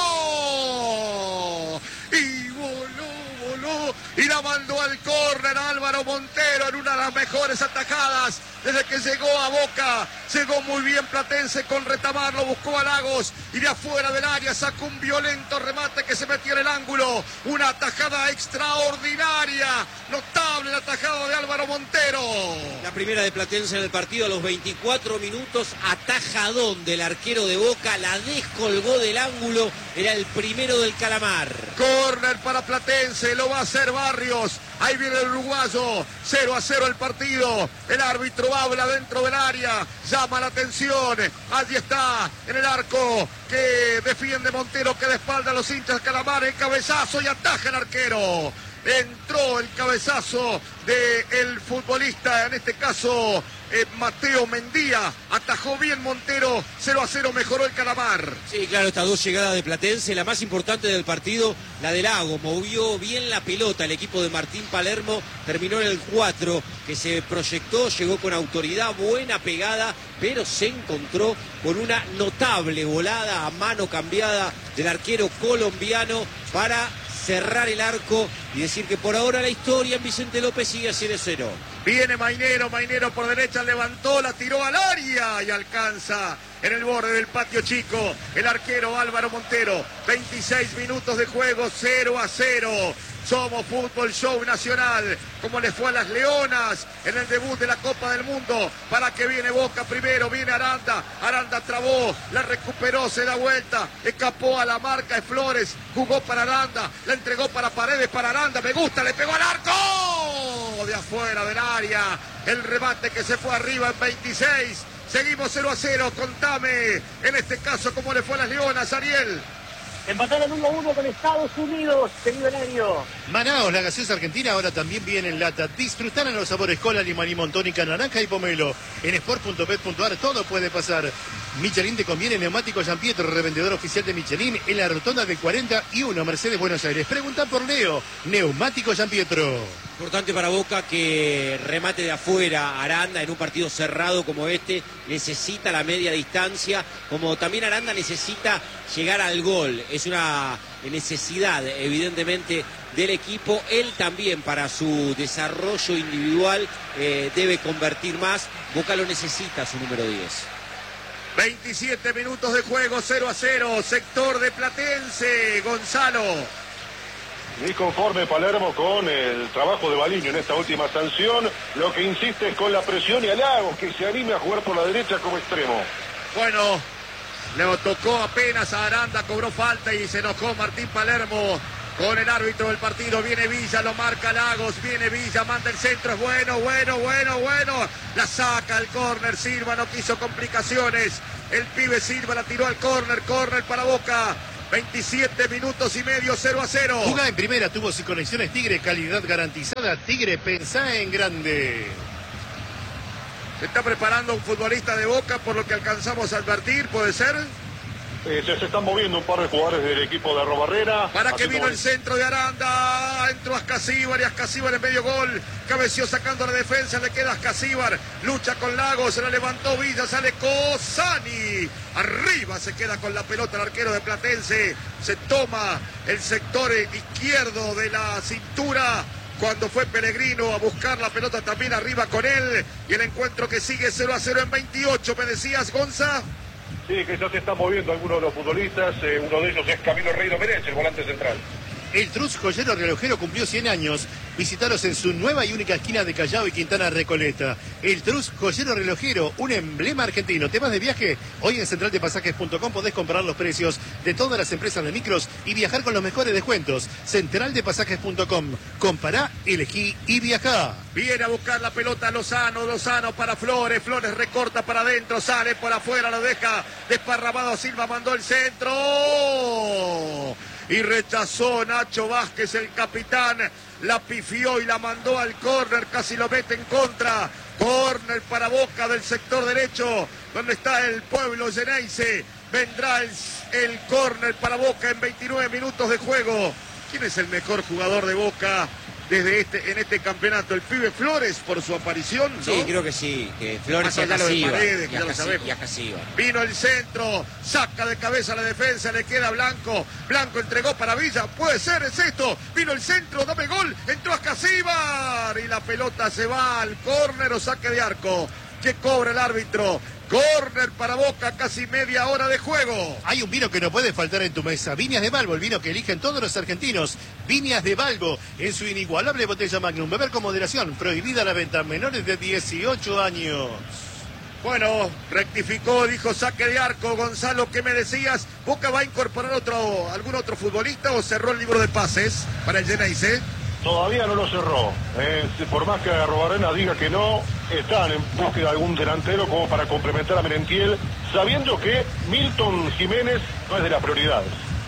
S2: Y voló, voló, y la mandó al córner Álvaro Montero en una de las mejores atajadas desde que llegó a Boca. Llegó muy bien Platense con Retamar, lo buscó a Lagos y de afuera del área sacó un violento remate que se metió en el ángulo. Una atajada extraordinaria, notable la atajada de Álvaro Montero.
S3: La primera de Platense en el partido a los veinticuatro minutos, atajadón del arquero de Boca, la descolgó del ángulo, era el primero del Calamar.
S2: Córner para Platense, lo va a hacer Barrios. Ahí viene el uruguayo, cero a cero el partido. El árbitro habla dentro del área, llama la atención. Allí está en el arco que defiende Montero, que de espalda a los hinchas Calamar, el cabezazo y ataja el arquero. Entró el cabezazo del futbolista, en este caso eh, Mateo Mendía, atajó bien Montero, cero a cero mejoró el Calamar.
S3: Sí, claro, estas dos llegadas de Platense, la más importante del partido, la de Lago, movió bien la pelota, el equipo de Martín Palermo terminó en el cuatro, que se proyectó, llegó con autoridad, buena pegada, pero se encontró con una notable volada a mano cambiada del arquero colombiano para cerrar el arco y decir que por ahora la historia en Vicente López sigue a cero a cero.
S2: Viene Mainero, Mainero por derecha, levantó, la tiró al área y alcanza en el borde del patio chico el arquero Álvaro Montero. veintiséis minutos de juego, cero a cero. Somos Fútbol Show Nacional, como le fue a las Leonas en el debut de la Copa del Mundo. Para que viene Boca primero, viene Aranda, Aranda trabó, la recuperó, se da vuelta, escapó a la marca de Flores, jugó para Aranda, la entregó para Paredes, para Aranda, me gusta, le pegó al arco, de afuera del área, el remate que se fue arriba en veintiséis, seguimos cero a cero, contame, en este caso, cómo le fue a las Leonas, Ariel.
S6: Empataron uno a uno con Estados Unidos, querido Eladio.
S1: Manaos, la gaseosa argentina, ahora también viene en lata. Disfrutar en los sabores cola, limón y tónica, naranja y pomelo. En sport punto bet punto ar todo puede pasar. Michelin te conviene, neumático Giampietro, revendedor oficial de Michelin en la rotonda de cuarenta y uno, Mercedes, Buenos Aires. Pregunta por Leo, neumático Giampietro.
S3: Importante para Boca que remate de afuera Aranda en un partido cerrado como este, necesita la media distancia, como también Aranda necesita llegar al gol, es una necesidad evidentemente del equipo. Él también, para su desarrollo individual, eh, debe convertir más. Boca lo necesita, su número diez.
S2: veintisiete minutos de juego, cero a cero, sector de Platense, Gonzalo.
S4: Ni conforme Palermo con el trabajo de Baliño en esta última sanción, lo que insiste es con la presión y a Lagos, que se anime a jugar por la derecha como extremo.
S2: Bueno, le tocó apenas a Aranda, cobró falta y se enojó Martín Palermo con el árbitro del partido. Viene Villa, lo marca Lagos, viene Villa, manda el centro, es bueno, bueno, bueno, bueno. La saca al córner, Silva no quiso complicaciones. El pibe Silva la tiró al córner, córner para Boca. veintisiete minutos y medio, cero a cero.
S1: Jugá en primera, tuvo sin conexiones Tigre, calidad garantizada. Tigre, pensá en grande.
S2: Se está preparando un futbolista de Boca, por lo que alcanzamos a advertir, ¿puede ser?
S4: Eh, se, se están moviendo un par de jugadores del equipo de Arrobarrera.
S2: Para que vino el centro de Aranda, entró Ascasíbar y Ascasíbar en medio gol, cabeció sacando la defensa, le queda Ascasíbar, lucha con Lagos, se la levantó Villa, sale Cosani, arriba se queda con la pelota el arquero de Platense, se toma el sector izquierdo de la cintura, cuando fue Pellegrino a buscar la pelota también arriba con él, y el encuentro que sigue cero a cero en veintiocho, me decías, Gonza.
S4: Sí, que ya se están moviendo algunos de los futbolistas. Eh, uno de ellos es Camilo Rey Domenech, el volante central.
S1: El Truz Joyero Relojero cumplió cien años. Visitaros en su nueva y única esquina de Callao y Quintana Recoleta. El Truz Joyero Relojero, un emblema argentino. ¿Temas de viaje? Hoy en central de pasajes punto com podés comparar los precios de todas las empresas de micros y viajar con los mejores descuentos. central de pasajes punto com. Compará, elegí y viajá.
S2: Viene a buscar la pelota Lozano, Lozano para Flores, Flores recorta para adentro, sale por afuera, lo deja desparramado, Silva mandó el centro y rechazó Nacho Vázquez, el capitán, la pifió y la mandó al córner, casi lo mete en contra. Córner para Boca del sector derecho, donde está el pueblo Geneise. Vendrá el, el córner para Boca en veintinueve minutos de juego. ¿Quién es el mejor jugador de Boca desde este en este campeonato? El pibe Flores, por su aparición, ¿no?
S3: Sí, creo que sí, que Flores y
S2: Más allá lo de
S3: Ascasíbar.
S2: Paredes, que
S3: Y
S2: ya lo
S3: Ascasi-
S2: sabemos.
S3: y Ascasíbar.
S2: Vino el centro, saca de cabeza la defensa, le queda Blanco. Blanco entregó para Villa, puede ser, es esto. Vino el centro, dame gol, entró Ascasíbar y la pelota se va al córner o saque de arco. ¿Qué cobra el árbitro? Córner para Boca, casi media hora de juego.
S1: Hay un vino que no puede faltar en tu mesa. Viñas de Balbo, el vino que eligen todos los argentinos. Viñas de Balbo, en su inigualable botella Magnum. Beber con moderación, prohibida la venta a menores de dieciocho años.
S2: Bueno, rectificó, dijo saque de arco. Gonzalo, ¿qué me decías? ¿Boca va a incorporar otro, algún otro futbolista o cerró el libro de pases para el Geneise?
S4: Todavía no lo cerró. Eh, por más que Arrobarena diga que no, están en búsqueda de algún delantero como para complementar a Merentiel, sabiendo que Milton Jiménez no es de las prioridades.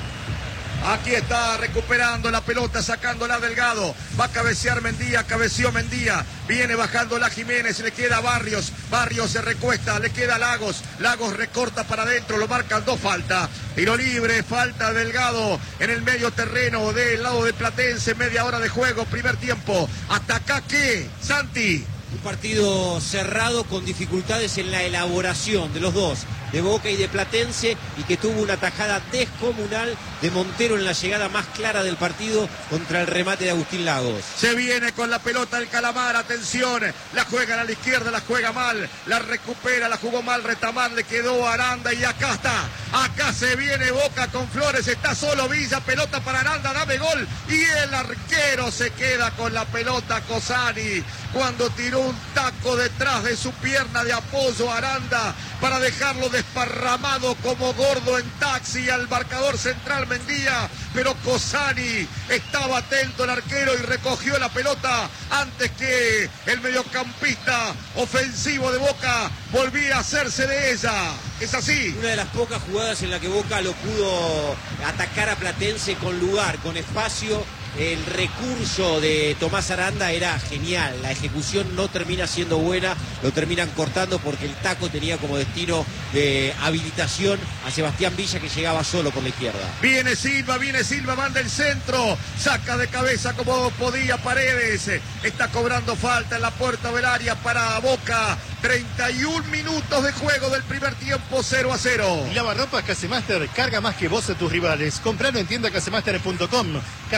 S2: Aquí está recuperando la pelota, sacándola Delgado. Va a cabecear Mendía, cabeció Mendía. Viene bajando la Jiménez, le queda Barrios. Barrios se recuesta, le queda Lagos. Lagos recorta para adentro, lo marcan dos falta. Tiro libre, falta Delgado en el medio terreno del lado de Platense. Media hora de juego, primer tiempo. ¿Hasta acá qué, Santi?
S3: Un partido cerrado con dificultades en la elaboración de los dos, de Boca y de Platense, y que tuvo una tajada descomunal de Montero en la llegada más clara del partido contra el remate de Agustín Lagos.
S2: Se viene con la pelota el Calamar, atención, la juega a la izquierda, la juega mal, la recupera, la jugó mal Retamar, le quedó Aranda y acá está, acá se viene Boca con Flores, está solo Villa, pelota para Aranda, dame gol, y el arquero se queda con la pelota Cosani, cuando tiró un taco detrás de su pierna de apoyo Aranda para dejarlo desparramado como gordo en taxi al marcador central Mendía, pero Cosani estaba atento el arquero y recogió la pelota antes que el mediocampista ofensivo de Boca volvía a hacerse de ella. Es así.
S3: Una de las pocas jugadas en la que Boca lo pudo atacar a Platense con lugar, con espacio. El recurso de Tomás Aranda era genial, la ejecución no termina siendo buena, lo terminan cortando porque el taco tenía como destino de habilitación a Sebastián Villa, que llegaba solo por la izquierda.
S2: Viene Silva, viene Silva, manda el centro, saca de cabeza como podía Paredes, está cobrando falta en la puerta del área para Boca. treinta y un minutos de juego del primer tiempo, cero a cero.
S1: Lavarropas Casemaster, carga más que vos a tus rivales. Compralo en tienda casemaster punto com. Casemaster,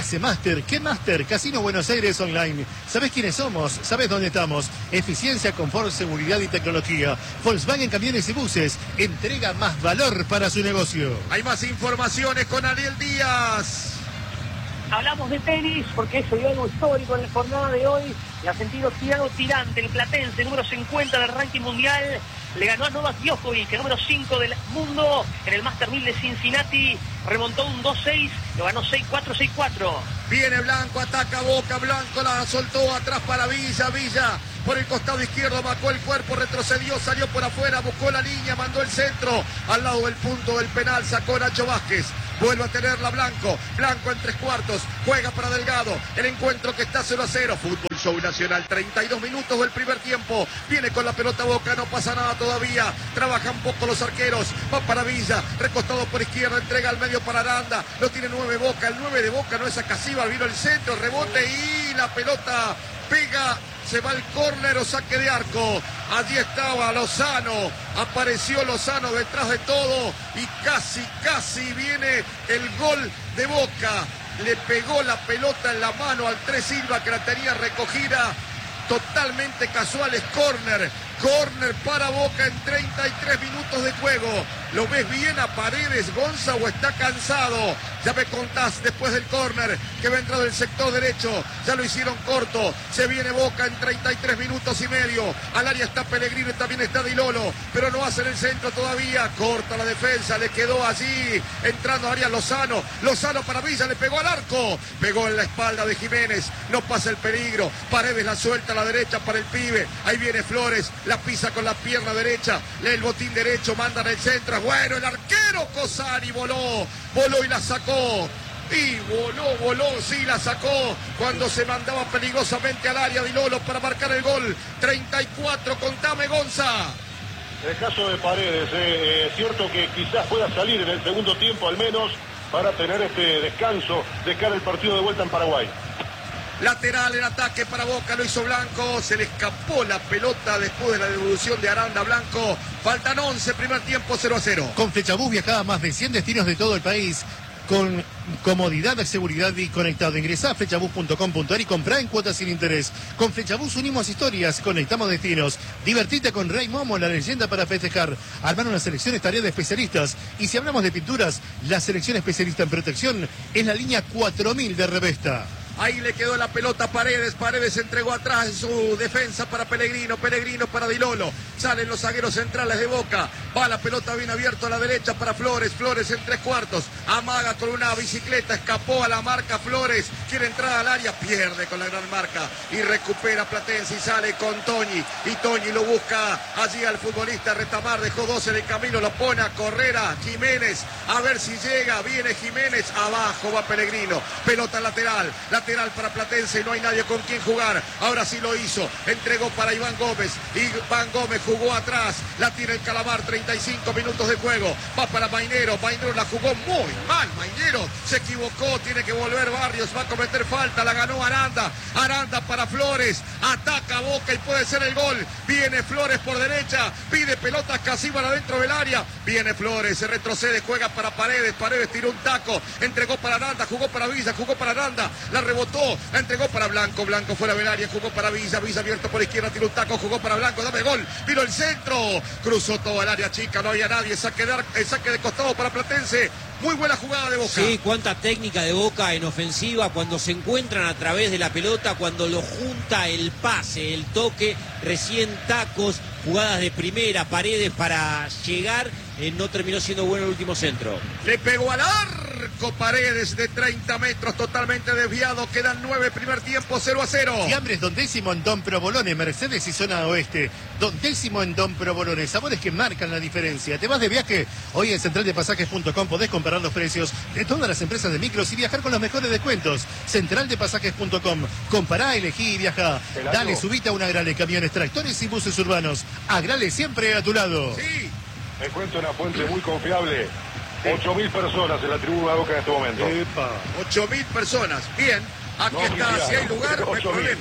S1: Master. ¿Qué Master? Casino Buenos Aires Online. ¿Sabés quiénes somos? ¿Sabés dónde estamos? Eficiencia, confort, seguridad y tecnología. Volkswagen Camiones y Buses. Entrega más valor para su negocio.
S2: Hay más informaciones con Ariel Díaz.
S6: Hablamos de tenis porque se dio algo histórico en la jornada de hoy. El argentino Thiago Tirante, el platense, número cincuenta del ranking mundial, le ganó a Novak Djokovic, el número cinco del mundo, en el Master mil de Cincinnati. Remontó un dos seis, lo ganó seis cuatro, seis cuatro.
S2: Viene Blanco, ataca Boca, Blanco la soltó atrás para Villa, Villa por el costado izquierdo, marcó el cuerpo, retrocedió, salió por afuera, buscó la línea, mandó el centro, al lado del punto del penal, sacó Nacho Vázquez. Vuelve a tenerla Blanco, Blanco en tres cuartos, juega para Delgado, el encuentro que está cero a cero, Fútbol Show Nacional, treinta y dos minutos del primer tiempo, viene con la pelota Boca, no pasa nada todavía, trabajan poco los arqueros, va para Villa, recostado por izquierda, entrega al medio para Aranda, lo tiene nueve Boca, el nueve de Boca no es Acasíbar, vino el centro, rebote y la pelota pega. Se va el córner o saque de arco. Allí estaba Lozano. Apareció Lozano detrás de todo. Y casi, casi viene el gol de Boca. Le pegó la pelota en la mano al Tres Silva que la tenía recogida. Totalmente casual es córner. Córner para Boca en treinta y tres minutos de juego. ¿Lo ves bien a Paredes, Gonza, o está cansado? Ya me contás después del córner que va a entrar del sector derecho. Ya lo hicieron corto. Se viene Boca en treinta y tres minutos y medio. Al área está Pellegrino y también está Di Lolo. Pero no hacen el centro todavía. Corta la defensa. Le quedó allí. Entrando a área Lozano. Lozano para Villa. Le pegó al arco. Pegó en la espalda de Jiménez. No pasa el peligro. Paredes la suelta a la derecha para el pibe. Ahí viene Flores. La pisa con la pierna derecha. Lee el botín derecho. Mandan el centro. Bueno, el arquero Cosari voló. Voló y la sacó. Y voló, voló, sí la sacó cuando se mandaba peligrosamente al área Di Lolo para marcar el gol. treinta y cuatro, contame Gonza.
S4: El caso de Paredes, eh, es cierto que quizás pueda salir en el segundo tiempo al menos para tener este descanso de cara al partido de vuelta en Paraguay.
S2: Lateral en ataque para Boca, lo hizo Blanco, se le escapó la pelota después de la devolución de Aranda. Blanco, faltan once, primer tiempo cero a cero.
S1: Con Flechabús viajaba a más de cien destinos de todo el país. Con comodidad, seguridad y conectado. Ingresá a flechabús punto com punto ar y comprá en cuotas sin interés. Con Flechabús unimos historias, conectamos destinos. Divertite con Rey Momo, la leyenda para festejar. Armar una selección es tarea de especialistas. Y si hablamos de pinturas, la selección especialista en protección es la línea cuatro mil de Revesta.
S2: Ahí le quedó la pelota a Paredes. Paredes entregó atrás en su defensa para Pellegrino. Pellegrino para Di Lolo. Salen los zagueros centrales de Boca. Va la pelota bien abierto a la derecha para Flores. Flores en tres cuartos. Amaga con una bicicleta. Escapó a la marca Flores. Quiere entrar al área. Pierde con la gran marca. Y recupera Platense y sale con Toñi. Y Toñi lo busca allí al futbolista Retamar. Dejó dos en el camino. Lo pone a correr a Jiménez. A ver si llega. Viene Jiménez. Abajo va Pellegrino. Pelota lateral. Lateral para Platense, no hay nadie con quien jugar. Ahora sí lo hizo, entregó para Iván Gómez. Iván Gómez jugó atrás, la tira el Calamar, treinta y cinco minutos de juego. Va para Mainero, Mainero la jugó muy mal. Mainero se equivocó, tiene que volver Barrios, va a cometer falta, la ganó Aranda. Aranda para Flores, ataca Boca y puede ser el gol. Viene Flores por derecha, pide pelotas Casíbar adentro del área. Viene Flores, se retrocede, juega para Paredes. Paredes tiró un taco, entregó para Aranda, jugó para Villa, jugó para Aranda. La rebotó, la entregó para Blanco, Blanco fuera del área, jugó para Villa, Villa abierto por izquierda, tiró un taco, jugó para Blanco, dame gol, vino el centro, cruzó toda el área chica, no había nadie, saque de, el saque de costado para Platense. Muy buena jugada de Boca.
S3: Sí, cuánta técnica de Boca en ofensiva, cuando se encuentran a través de la pelota, cuando lo junta el pase, el toque, recién tacos, jugadas de primera, Paredes para llegar, eh, no terminó siendo bueno el último centro.
S2: Le pegó al arco Paredes de treinta metros, totalmente desviado, quedan nueve, primer tiempo, cero a cero.
S1: Fiambres Don Décimo en Don Provolone, Mercedes y zona oeste. Don Décimo en Don Provolone, sabores que marcan la diferencia. ¿Te vas de viaje? Hoy en central de pasajes punto com podés comparar los precios de todas las empresas de micros y viajar con los mejores descuentos. central de pasajes punto com. Compará, elegí y viajá. Dale, subite a una Agrale, camiones, tractores y buses urbanos. Agrale siempre a tu lado.
S2: Sí.
S4: Me cuento una fuente muy confiable. ocho mil personas en la tribuna de Boca en este momento.
S1: Epa.
S2: ocho mil personas. Bien, aquí
S4: No,
S2: está.
S4: mira,
S2: Si hay lugar, no hay
S4: ocho mil.
S2: problema.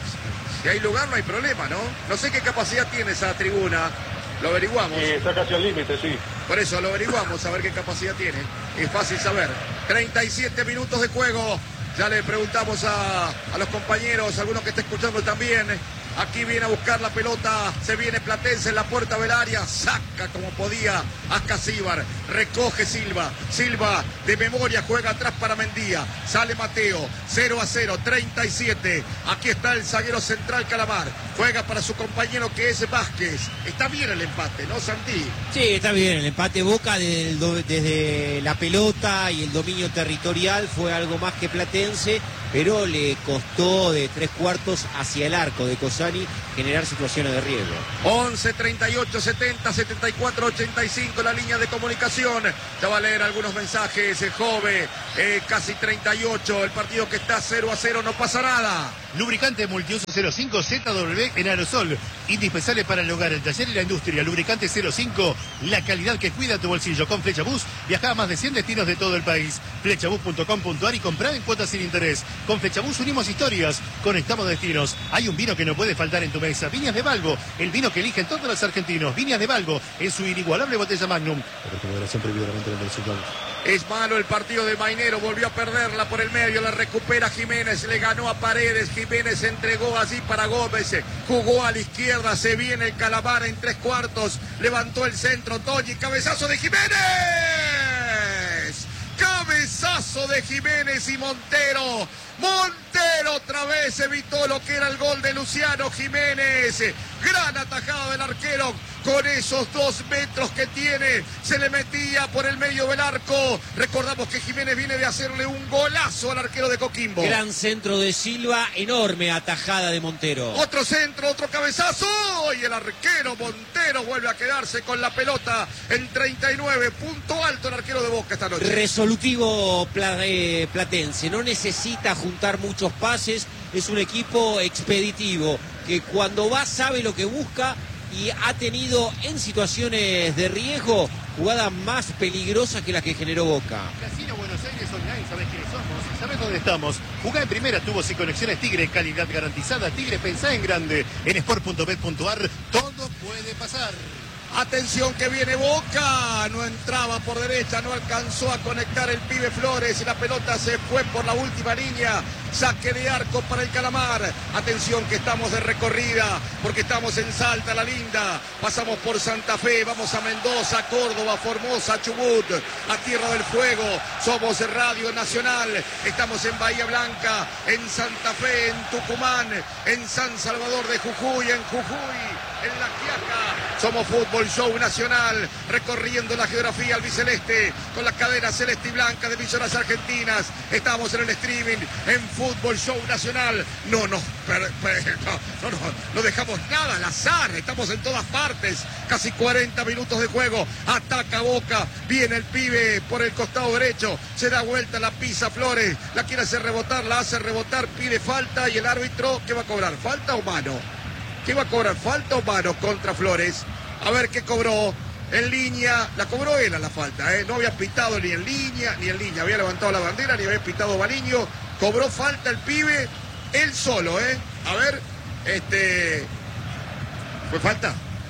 S2: Si hay lugar, no hay problema, ¿no? No sé qué capacidad tiene esa tribuna. Lo averiguamos.
S4: Y está casi al límite, sí.
S2: Por eso lo averiguamos, a ver qué capacidad tiene. Es fácil saber. treinta y siete minutos de juego. Ya le preguntamos a, a los compañeros, algunos que estén escuchando también. Aquí viene a buscar la pelota, se viene Platense en la puerta del área, saca como podía Ascasíbar, recoge Silva, Silva de memoria juega atrás para Mendía, sale Mateo, cero a cero, treinta y siete, aquí está el zaguero central Calamar, juega para su compañero que es Vázquez, está bien el empate, ¿no, Santi?
S3: Sí, está bien, el empate Boca desde, el do, desde la pelota y el dominio territorial fue algo más que Platense, pero le costó de tres cuartos hacia el arco de Cosani generar situaciones de riesgo.
S2: once, treinta y ocho, setenta, setenta y cuatro, ochenta y cinco la línea de comunicación. Ya va a leer algunos mensajes, eh, Jove, eh, casi treinta y ocho, el partido que está cero a cero, no pasa nada.
S1: Lubricante multiuso cero cinco Z W en aerosol, indispensable para el hogar, el taller y la industria. Lubricante cero cinco, la calidad que cuida tu bolsillo. Con Flechabús viaja a más de cien destinos de todo el país. Flechabús punto com punto ar y comprar en cuotas sin interés. Con Flechabús unimos historias, conectamos destinos. Hay un vino que no puede faltar en tu mesa. Viñas de Valgo, el vino que eligen todos los argentinos. Viñas de Valgo, en su inigualable botella Magnum.
S2: Es malo el partido de Mainero, volvió a perderla por el medio, la recupera Jiménez, le ganó a Paredes, Jiménez entregó así para Gómez, jugó a la izquierda, se viene el Calamar en tres cuartos, levantó el centro, Toñi, cabezazo de Jiménez, cabezazo de Jiménez y Montero, Montero otra vez evitó lo que era el gol de Luciano Jiménez, gran atajada del arquero. Con esos dos metros que tiene, se le metía por el medio del arco. Recordamos que Jiménez viene de hacerle un golazo al arquero de Coquimbo.
S3: Gran centro de Silva, enorme atajada de Montero.
S2: Otro centro, otro cabezazo. Y el arquero Montero vuelve a quedarse con la pelota en treinta y nueve. Punto alto el arquero de Boca esta noche.
S3: Resolutivo eh, Platense. No necesita juntar muchos pases. Es un equipo expeditivo que cuando va sabe lo que busca. Y ha tenido en situaciones de riesgo jugadas más peligrosas que las que generó Boca.
S1: Casino Buenos Aires Online, ¿sabés quiénes somos? ¿Sabés dónde estamos? Jugá en primera, tubos y conexiones Tigre, calidad garantizada. Tigre, pensá en grande. En sport punto bet punto ar, todo puede pasar.
S2: Atención que viene Boca, no entraba por derecha, no alcanzó a conectar el pibe Flores y la pelota se fue por la última línea, saque de arco para el Calamar. Atención que estamos de recorrida porque estamos en Salta, La Linda, pasamos por Santa Fe, vamos a Mendoza, Córdoba, Formosa, Chubut, a Tierra del Fuego, somos Radio Nacional, estamos en Bahía Blanca, en Santa Fe, en Tucumán, en San Salvador de Jujuy, en Jujuy, en La Quiaca, somos Fútbol Show Nacional, recorriendo la geografía albiceleste, con la cadena celeste y blanca de emisoras argentinas, estamos en el streaming, en Fútbol Show Nacional, no nos per, per, no, no, no, no dejamos nada al azar, estamos en todas partes, casi cuarenta minutos de juego, ataca Boca, viene el pibe por el costado derecho, se da vuelta, la pisa Flores, la quiere hacer rebotar, la hace rebotar, pide falta y el árbitro, ¿qué va a cobrar? ¿Falta o mano? ¿Qué va a cobrar? ¿Falta o mano contra Flores? A ver qué cobró. En línea, la cobró él a la falta, ¿eh? No había pitado ni en línea, ni en línea. Había levantado la bandera, ni había pitado Baliño. Cobró falta el pibe, él solo, ¿eh? A ver, este... ¿Fue falta?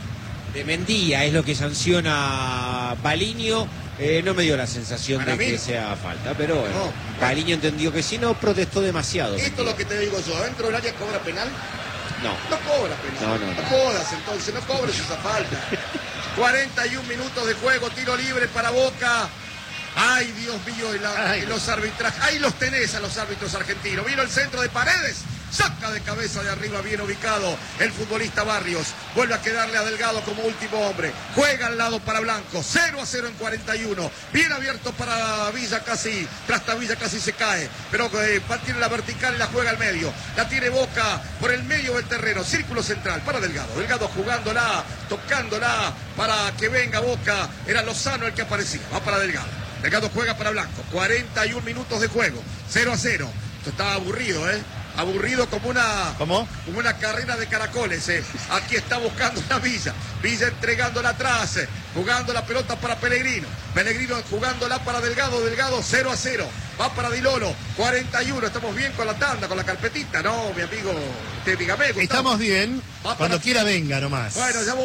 S3: De Mendía es lo que sanciona Baliño. Eh, no me dio la sensación
S2: Para
S3: de
S2: mí,
S3: que sea falta, pero bueno,
S2: no.
S3: Baliño entendió que sí, no protestó demasiado.
S2: Esto es lo que te digo yo, ¿dentro del área cobra penal?
S3: No.
S2: No cobra penal.
S3: No, no, no.
S2: No jodas entonces, no cobres esa falta. cuarenta y un minutos de juego, tiro libre para Boca. Ay, Dios mío, y, la, y los arbitrajes. Ahí los tenés a los árbitros argentinos. Vino el centro de Paredes. Saca de cabeza de arriba, bien ubicado el futbolista Barrios. Vuelve a quedarle a Delgado como último hombre. Juega al lado para Blanco. cero a cero en cuarenta y uno. Bien abierto para Villa casi. Trasta Villa casi se cae. Pero eh, tiene la vertical y la juega al medio. La tiene Boca por el medio del terreno. Círculo central para Delgado. Delgado jugándola, tocándola para que venga Boca. Era Lozano el que aparecía. Va para Delgado. Delgado juega para Blanco. cuarenta y un minutos de juego. cero a cero. Esto estaba aburrido, ¿eh? Aburrido como una,
S1: ¿Cómo?
S2: como una carrera de caracoles. Eh. Aquí está buscando la Villa. Villa entregándola atrás. Eh. Jugando la pelota para Pellegrino. Pellegrino jugándola para Delgado. Delgado cero a cero. Va para Di Lolo. cuarenta y uno. Estamos bien con la tanda, con la carpetita. No, mi amigo. Te dígame, Gustavo.
S1: Estamos bien.
S2: Va
S1: Cuando
S2: para...
S1: quiera venga nomás.
S2: Bueno, ya voy.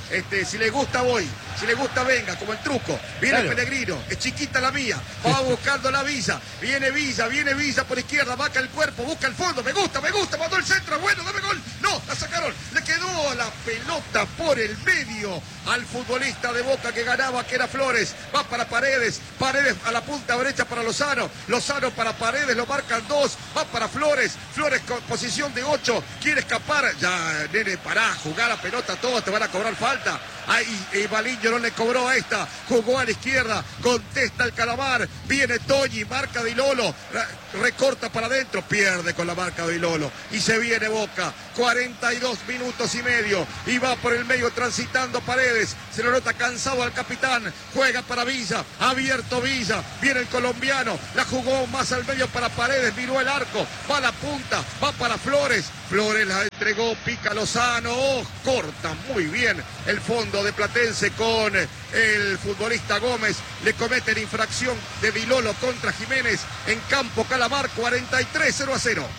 S2: Este, si le gusta, voy. Si le gusta, venga, como el truco. Viene claro. Pellegrino, es chiquita la mía. Va buscando la Villa. Viene Villa, viene Villa por izquierda, vaca el cuerpo, busca el fondo. Me gusta, me gusta, mandó el centro. Bueno, dame gol. No, la sacaron. Le quedó la pelota por el medio al futbolista de Boca que ganaba, que era Flores. Va para Paredes. Paredes a la punta derecha para Lozano. Lozano para Paredes, lo marcan dos. Va para Flores. Flores con posición de ocho. Quiere escapar. Ya, nene, pará, jugar la pelota, todos te van a cobrar falta. Ahí, y Baliño no le cobró a esta, jugó a la izquierda, contesta el Calamar, viene Toñi, marca de Ilolo, recorta para adentro, pierde con la marca de Ilolo, y se viene Boca, cuarenta y dos minutos y medio, y va por el medio transitando Paredes, se lo nota cansado al capitán, juega para Villa, abierto Villa, viene el colombiano, la jugó más al medio para Paredes, miró el arco, va a la punta, va para Flores, Flores la entregó, pica Lozano, oh, corta muy bien el fondo de Platense con el futbolista Gómez, le cometen infracción de Vilolo contra Jiménez en campo Calamar, cuarenta y tres, cero a cero.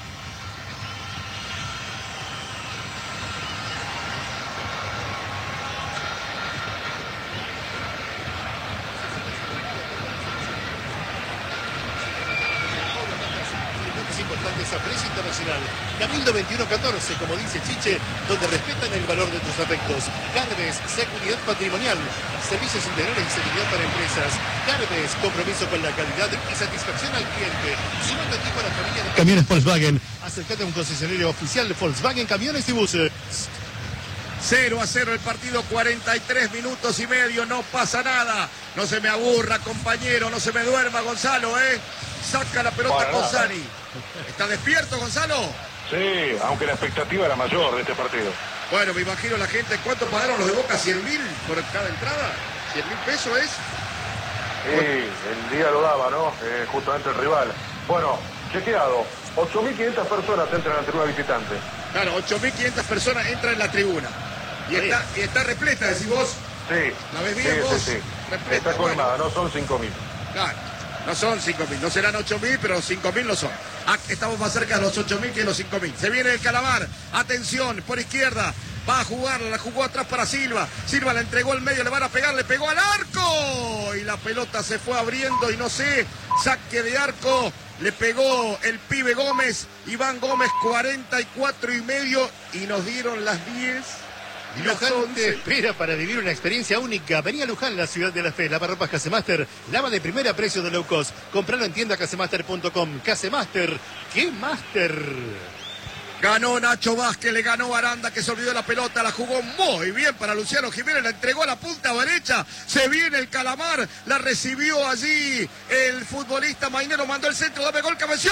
S1: Esa prensa internacional. Cabildo veintiuno catorce, como dice Chiche, donde respetan el valor de tus afectos. Carves, seguridad patrimonial, servicios integrales y seguridad para empresas. Carves, compromiso con la calidad y satisfacción al cliente. Sumando a ti con la familia de camiones Volkswagen. Acércate a un concesionario oficial de Volkswagen Camiones y Buses.
S2: cero a cero el partido, cuarenta y tres minutos y medio, no pasa nada. No se me aburra, compañero, no se me duerma, Gonzalo, ¿eh? Saca la pelota con Sani. ¿Está despierto, Gonzalo?
S4: Sí, aunque la expectativa era mayor de este partido.
S2: Bueno, me imagino la gente, ¿cuánto pagaron los de Boca? ¿cien mil por cada entrada? ¿cien mil pesos es?
S4: Sí, bueno. El día lo daba, ¿no? Eh, justamente el rival. Bueno, chequeado, ocho mil quinientas personas entran en la tribuna visitante.
S2: Claro, ocho mil quinientas personas entran en la tribuna. Y está, y está repleta, decís vos.
S4: Sí.
S2: ¿La ves bien
S4: sí,
S2: vos?
S4: Sí, sí.
S2: Repleta,
S4: está colmada, bueno. No son cinco mil.
S2: Claro. No son cinco mil, no serán ocho mil, pero cinco mil no son. Ah, estamos más cerca de los ocho mil que de los cinco mil. Se viene el Calamar, atención, por izquierda, va a jugar, la jugó atrás para Silva. Silva la entregó al medio, le van a pegar, le pegó al arco. Y la pelota se fue abriendo y no sé, saque de arco. Le pegó el pibe Gómez, Iván Gómez, cuarenta y cuatro y medio. Y nos dieron las diez.
S1: Y Luján te espera para vivir una experiencia única. Vení a Luján, la ciudad de la fe. Lavarropas Casemaster. Lava de primera a precio de low cost. Compralo en tienda casemaster punto com. Casemaster. ¡Qué máster!
S2: Ganó Nacho Vázquez, le ganó Aranda, que se olvidó la pelota, la jugó muy bien para Luciano Jiménez, la entregó a la punta derecha, se viene el Calamar, la recibió allí el futbolista Mainero, mandó el centro, dame gol, cabeció.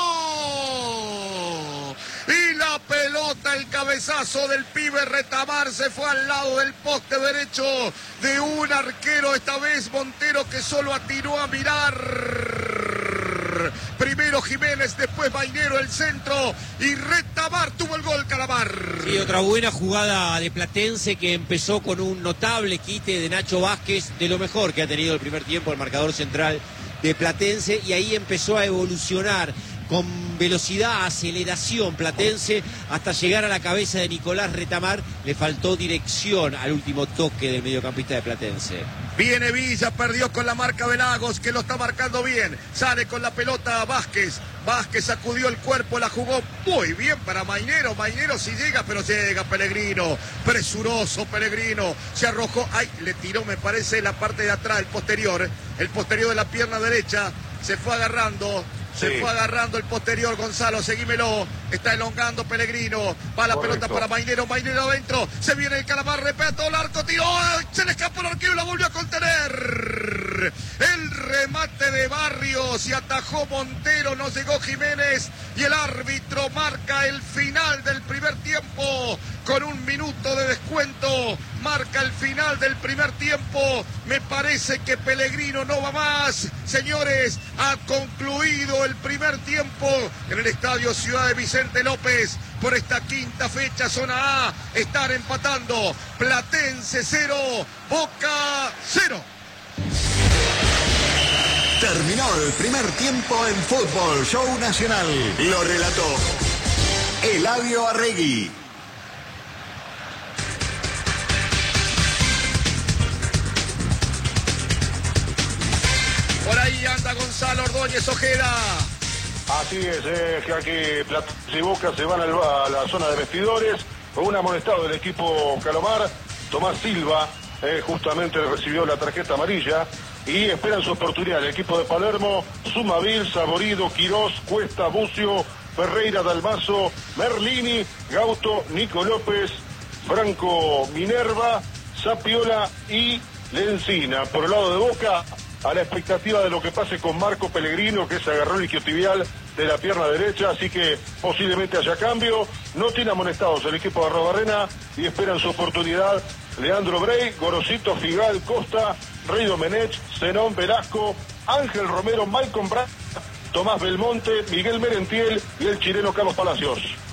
S2: Y la pelota, el cabezazo del pibe Retamar se fue al lado del poste derecho de un arquero, esta vez Montero, que solo atiró a mirar. Primero Jiménez, después Mainero, el centro, y Retamar tuvo el gol, Calamar.
S3: Sí, otra buena jugada de Platense que empezó con un notable quite de Nacho Vázquez, de lo mejor que ha tenido el primer tiempo el marcador central de Platense, y ahí empezó a evolucionar con velocidad, aceleración Platense, hasta llegar a la cabeza de Nicolás Retamar. Le faltó dirección al último toque del mediocampista de Platense.
S2: Viene Villa, perdió con la marca de Lagos, que lo está marcando bien. Sale con la pelota Vázquez. Vázquez sacudió el cuerpo, la jugó muy bien para Mainero. Mainero sí llega, pero llega Pellegrino. Presuroso Pellegrino. Se arrojó. Ay, le tiró, me parece, la parte de atrás, el posterior. El posterior de la pierna derecha. Se fue agarrando. Se sí. fue agarrando el posterior, Gonzalo, seguímelo. Está elongando Pellegrino. Va la Correcto. pelota para Mainero. Mainero adentro. Se viene el Calamar, repetó el arco, tiró. Se le escapó el arquero y la volvió a contener. El remate de Barrios y atajó Montero. No llegó Jiménez. Y el árbitro marca el final del primer tiempo. Con un minuto de descuento. Marca el final del primer tiempo. Me parece que Pellegrino no va más. Señores, ha concluido el primer tiempo en el estadio Ciudad de Vicente López. Por esta quinta fecha, zona A, están empatando. Platense cero, Boca cero.
S5: Terminó el primer tiempo en Fútbol Show Nacional. Lo relató Eladio Arregui.
S2: Por ahí anda Gonzalo Ordóñez Ojeda.
S4: Así es, eh, que aquí Platense y Boca se van al, a la zona de vestidores con un amonestado del equipo Calomar. Tomás Silva eh, justamente recibió la tarjeta amarilla y esperan su oportunidad. El equipo de Palermo, Sumavil, Saborido, Quirós, Cuesta, Bucio, Ferreira, Dalmazo, Merlini, Gauto, Nico López, Franco Minerva, Zapiola y Lencina. Por el lado de Boca, a la expectativa de lo que pase con Marco Pellegrino, que se agarró el isquiotibial de la pierna derecha, así que posiblemente haya cambio. No tiene amonestados el equipo de Arrobarrena y esperan su oportunidad Leandro Brey, Gorosito, Figal, Costa, Rey Domenech, Zenón Velasco, Ángel Romero, Malcolm Brandt, Tomás Belmonte, Miguel Merentiel y el chileno Carlos Palacios.